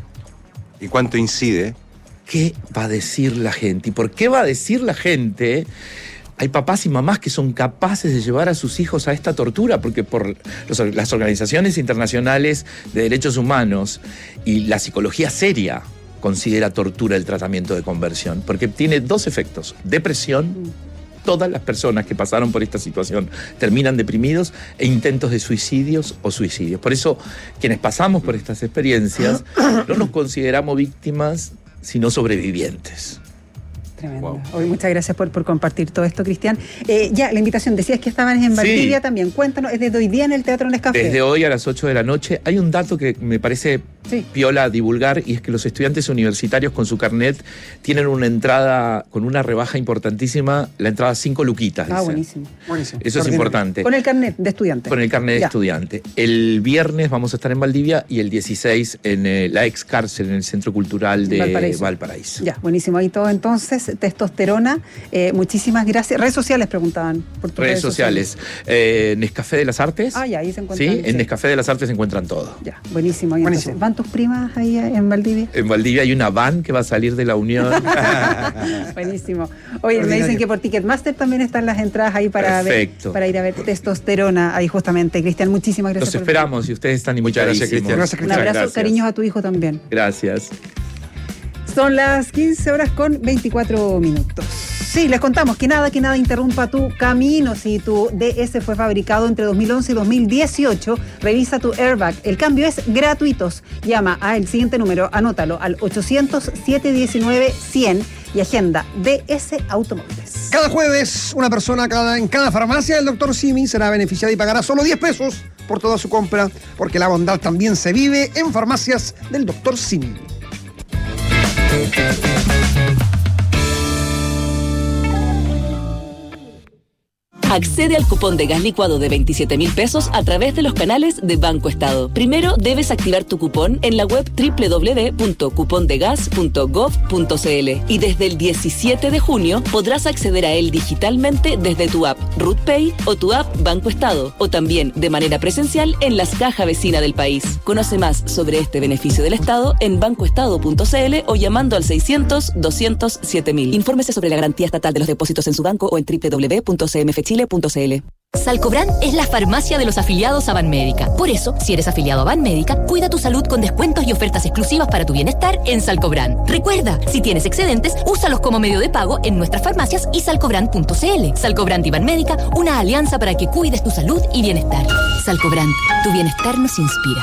¿Y cuánto incide? ¿Qué va a decir la gente? ¿Y por qué va a decir la gente? Hay papás y mamás que son capaces de llevar a sus hijos a esta tortura, porque por los, las organizaciones internacionales de derechos humanos y la psicología seria considera tortura el tratamiento de conversión, porque tiene dos efectos: depresión. Todas las personas que pasaron por esta situación terminan deprimidos, e intentos de suicidios o suicidios. Por eso, quienes pasamos por estas experiencias no nos consideramos víctimas, sino sobrevivientes. Tremendo. Wow. Hoy, muchas gracias por, por compartir todo esto, Cristian. Eh, ya, la invitación, decías que estaban en Valdivia sí. también. Cuéntanos, es desde hoy día en el Teatro Nescafé. Desde hoy a las ocho de la noche. Hay un dato que me parece sí. piola divulgar, y es que los estudiantes universitarios con su carnet tienen una entrada con una rebaja importantísima, la entrada cinco luquitas. Ah, dice. buenísimo. buenísimo. Eso es importante. Con el carnet de estudiante. Con el carnet de ya. estudiante. El viernes vamos a estar en Valdivia y el dieciséis en eh, la ex cárcel, en el Centro Cultural de Valparaíso. Valparaíso. Ya, buenísimo. Ahí todo entonces, testosterona. Eh, muchísimas gracias. Redes sociales preguntaban. Por tus redes, redes sociales. sociales. Eh, Nescafé de las Artes. Ah, ya, ahí se encuentran. Sí, en sí. Nescafé de las Artes se encuentran todo. Ya, buenísimo. buenísimo. Entonces, ¿van tus primas ahí en Valdivia? En Valdivia hay una van que va a salir de la Unión. Buenísimo. Oye, me dicen que por Ticketmaster también están las entradas ahí para, ver, para ir a ver Testosterona. Ahí justamente. Cristian, muchísimas gracias. Los esperamos y ustedes están invitados. Muchas gracias, Cristian. Un abrazo, gracias. cariños a tu hijo también. Gracias. Son las quince horas con veinticuatro minutos. Sí, les contamos que nada, que nada interrumpa tu camino. Si tu D S fue fabricado entre dos mil once y dos mil dieciocho, revisa tu airbag. El cambio es gratuito. Llama al siguiente número, anótalo, al ochocientos, siete diecinueve, cien y agenda D S Automóviles. Cada jueves, una persona cada, en cada farmacia del doctor Simi será beneficiada y pagará solo diez pesos por toda su compra, porque la bondad también se vive en farmacias del doctor Simi. Accede al cupón de gas licuado de veintisiete mil pesos a través de los canales de Banco Estado. Primero, debes activar tu cupón en la web doble u doble u doble u punto cupondegas punto gov punto c l y desde el diecisiete de junio podrás acceder a él digitalmente desde tu app RootPay o tu app Banco Estado, o también de manera presencial en las cajas vecinas del país. Conoce más sobre este beneficio del Estado en bancoestado punto c l o llamando al seiscientos, doscientos siete mil. Infórmese sobre la garantía estatal de los depósitos en su banco o en doble u doble u doble u punto c m f chile chile punto c l. Salcobran es la farmacia de los afiliados a Banmédica. Por eso, si eres afiliado a Banmédica, cuida tu salud con descuentos y ofertas exclusivas para tu bienestar en Salcobran. Recuerda, si tienes excedentes, úsalos como medio de pago en nuestras farmacias y salcobran punto c l. Salcobran y Banmédica, una alianza para que cuides tu salud y bienestar. Salcobran, tu bienestar nos inspira.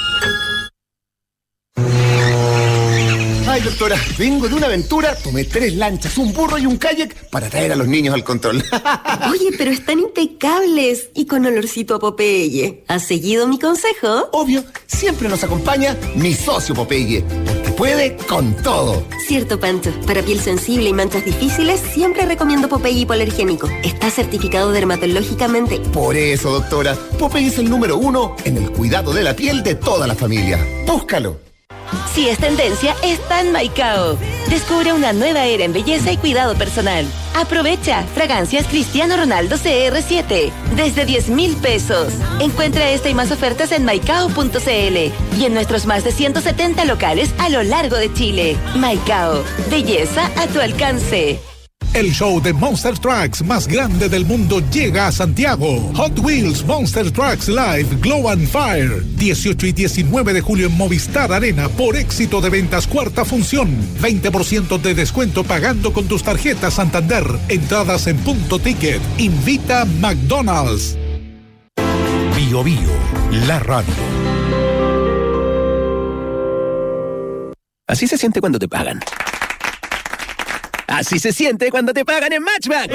Ay, doctora, vengo de una aventura, tomé tres lanchas, un burro y un kayak para traer a los niños al control. Oye, pero están impecables y con olorcito a Popeye. ¿Has seguido mi consejo? Obvio, siempre nos acompaña mi socio Popeye, porque puede con todo. Cierto, Pancho. Para piel sensible y manchas difíciles, siempre recomiendo Popeye hipoalergénico. Está certificado dermatológicamente. Por eso, doctora, Popeye es el número uno en el cuidado de la piel de toda la familia. Búscalo. Si es tendencia, está en Maicao. Descubre una nueva era en belleza y cuidado personal. Aprovecha fragancias Cristiano Ronaldo C R siete desde diez mil pesos. Encuentra esta y más ofertas en maicao punto c l y en nuestros más de ciento setenta locales a lo largo de Chile. Maicao, belleza a tu alcance. El show de Monster Trucks más grande del mundo llega a Santiago. Hot Wheels Monster Trucks Live Glow and Fire. dieciocho y diecinueve de julio en Movistar Arena por éxito de ventas cuarta función. veinte por ciento de descuento pagando con tus tarjetas Santander. Entradas en punto ticket. Invita McDonald's. Bio Bio, la radio. Así se siente cuando te pagan. Así se siente cuando te pagan en Matchbank.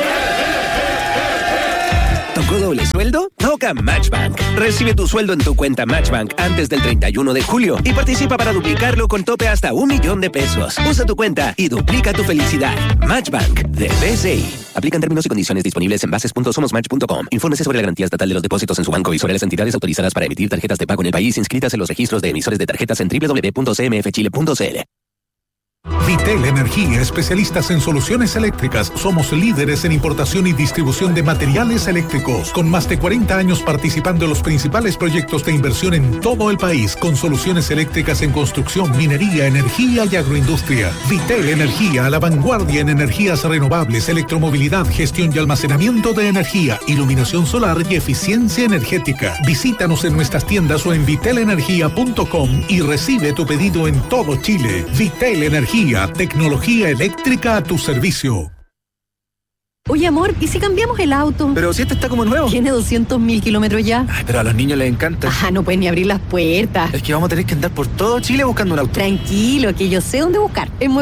¿Tocó doble sueldo? Toca Matchbank. Recibe tu sueldo en tu cuenta Matchbank antes del treinta y uno de julio y participa para duplicarlo con tope hasta un millón de pesos. Usa tu cuenta y duplica tu felicidad. Matchbank de B C I. Aplican términos y condiciones disponibles en bases punto somos match punto com. Infórmese sobre la garantía estatal de los depósitos en su banco y sobre las entidades autorizadas para emitir tarjetas de pago en el país inscritas en los registros de emisores de tarjetas en doble u doble u doble u punto c m f chile punto c l. Vitel Energía, especialistas en soluciones eléctricas. Somos líderes en importación y distribución de materiales eléctricos, con más de cuarenta años participando en los principales proyectos de inversión en todo el país, con soluciones eléctricas en construcción, minería, energía y agroindustria. Vitel Energía, a la vanguardia en energías renovables, electromovilidad, gestión y almacenamiento de energía, iluminación solar y eficiencia energética. Visítanos en nuestras tiendas o en vitel energía punto com y recibe tu pedido en todo Chile. Vitel Energía. Tecnología eléctrica a tu servicio. Oye, amor, ¿y si cambiamos el auto? Pero si este está como nuevo. Tiene doscientos mil kilómetros ya. Ay, pero a los niños les encanta. Ah, no pueden ni abrir las puertas. Es que vamos a tener que andar por todo Chile buscando un auto. Tranquilo, que yo sé dónde buscar. En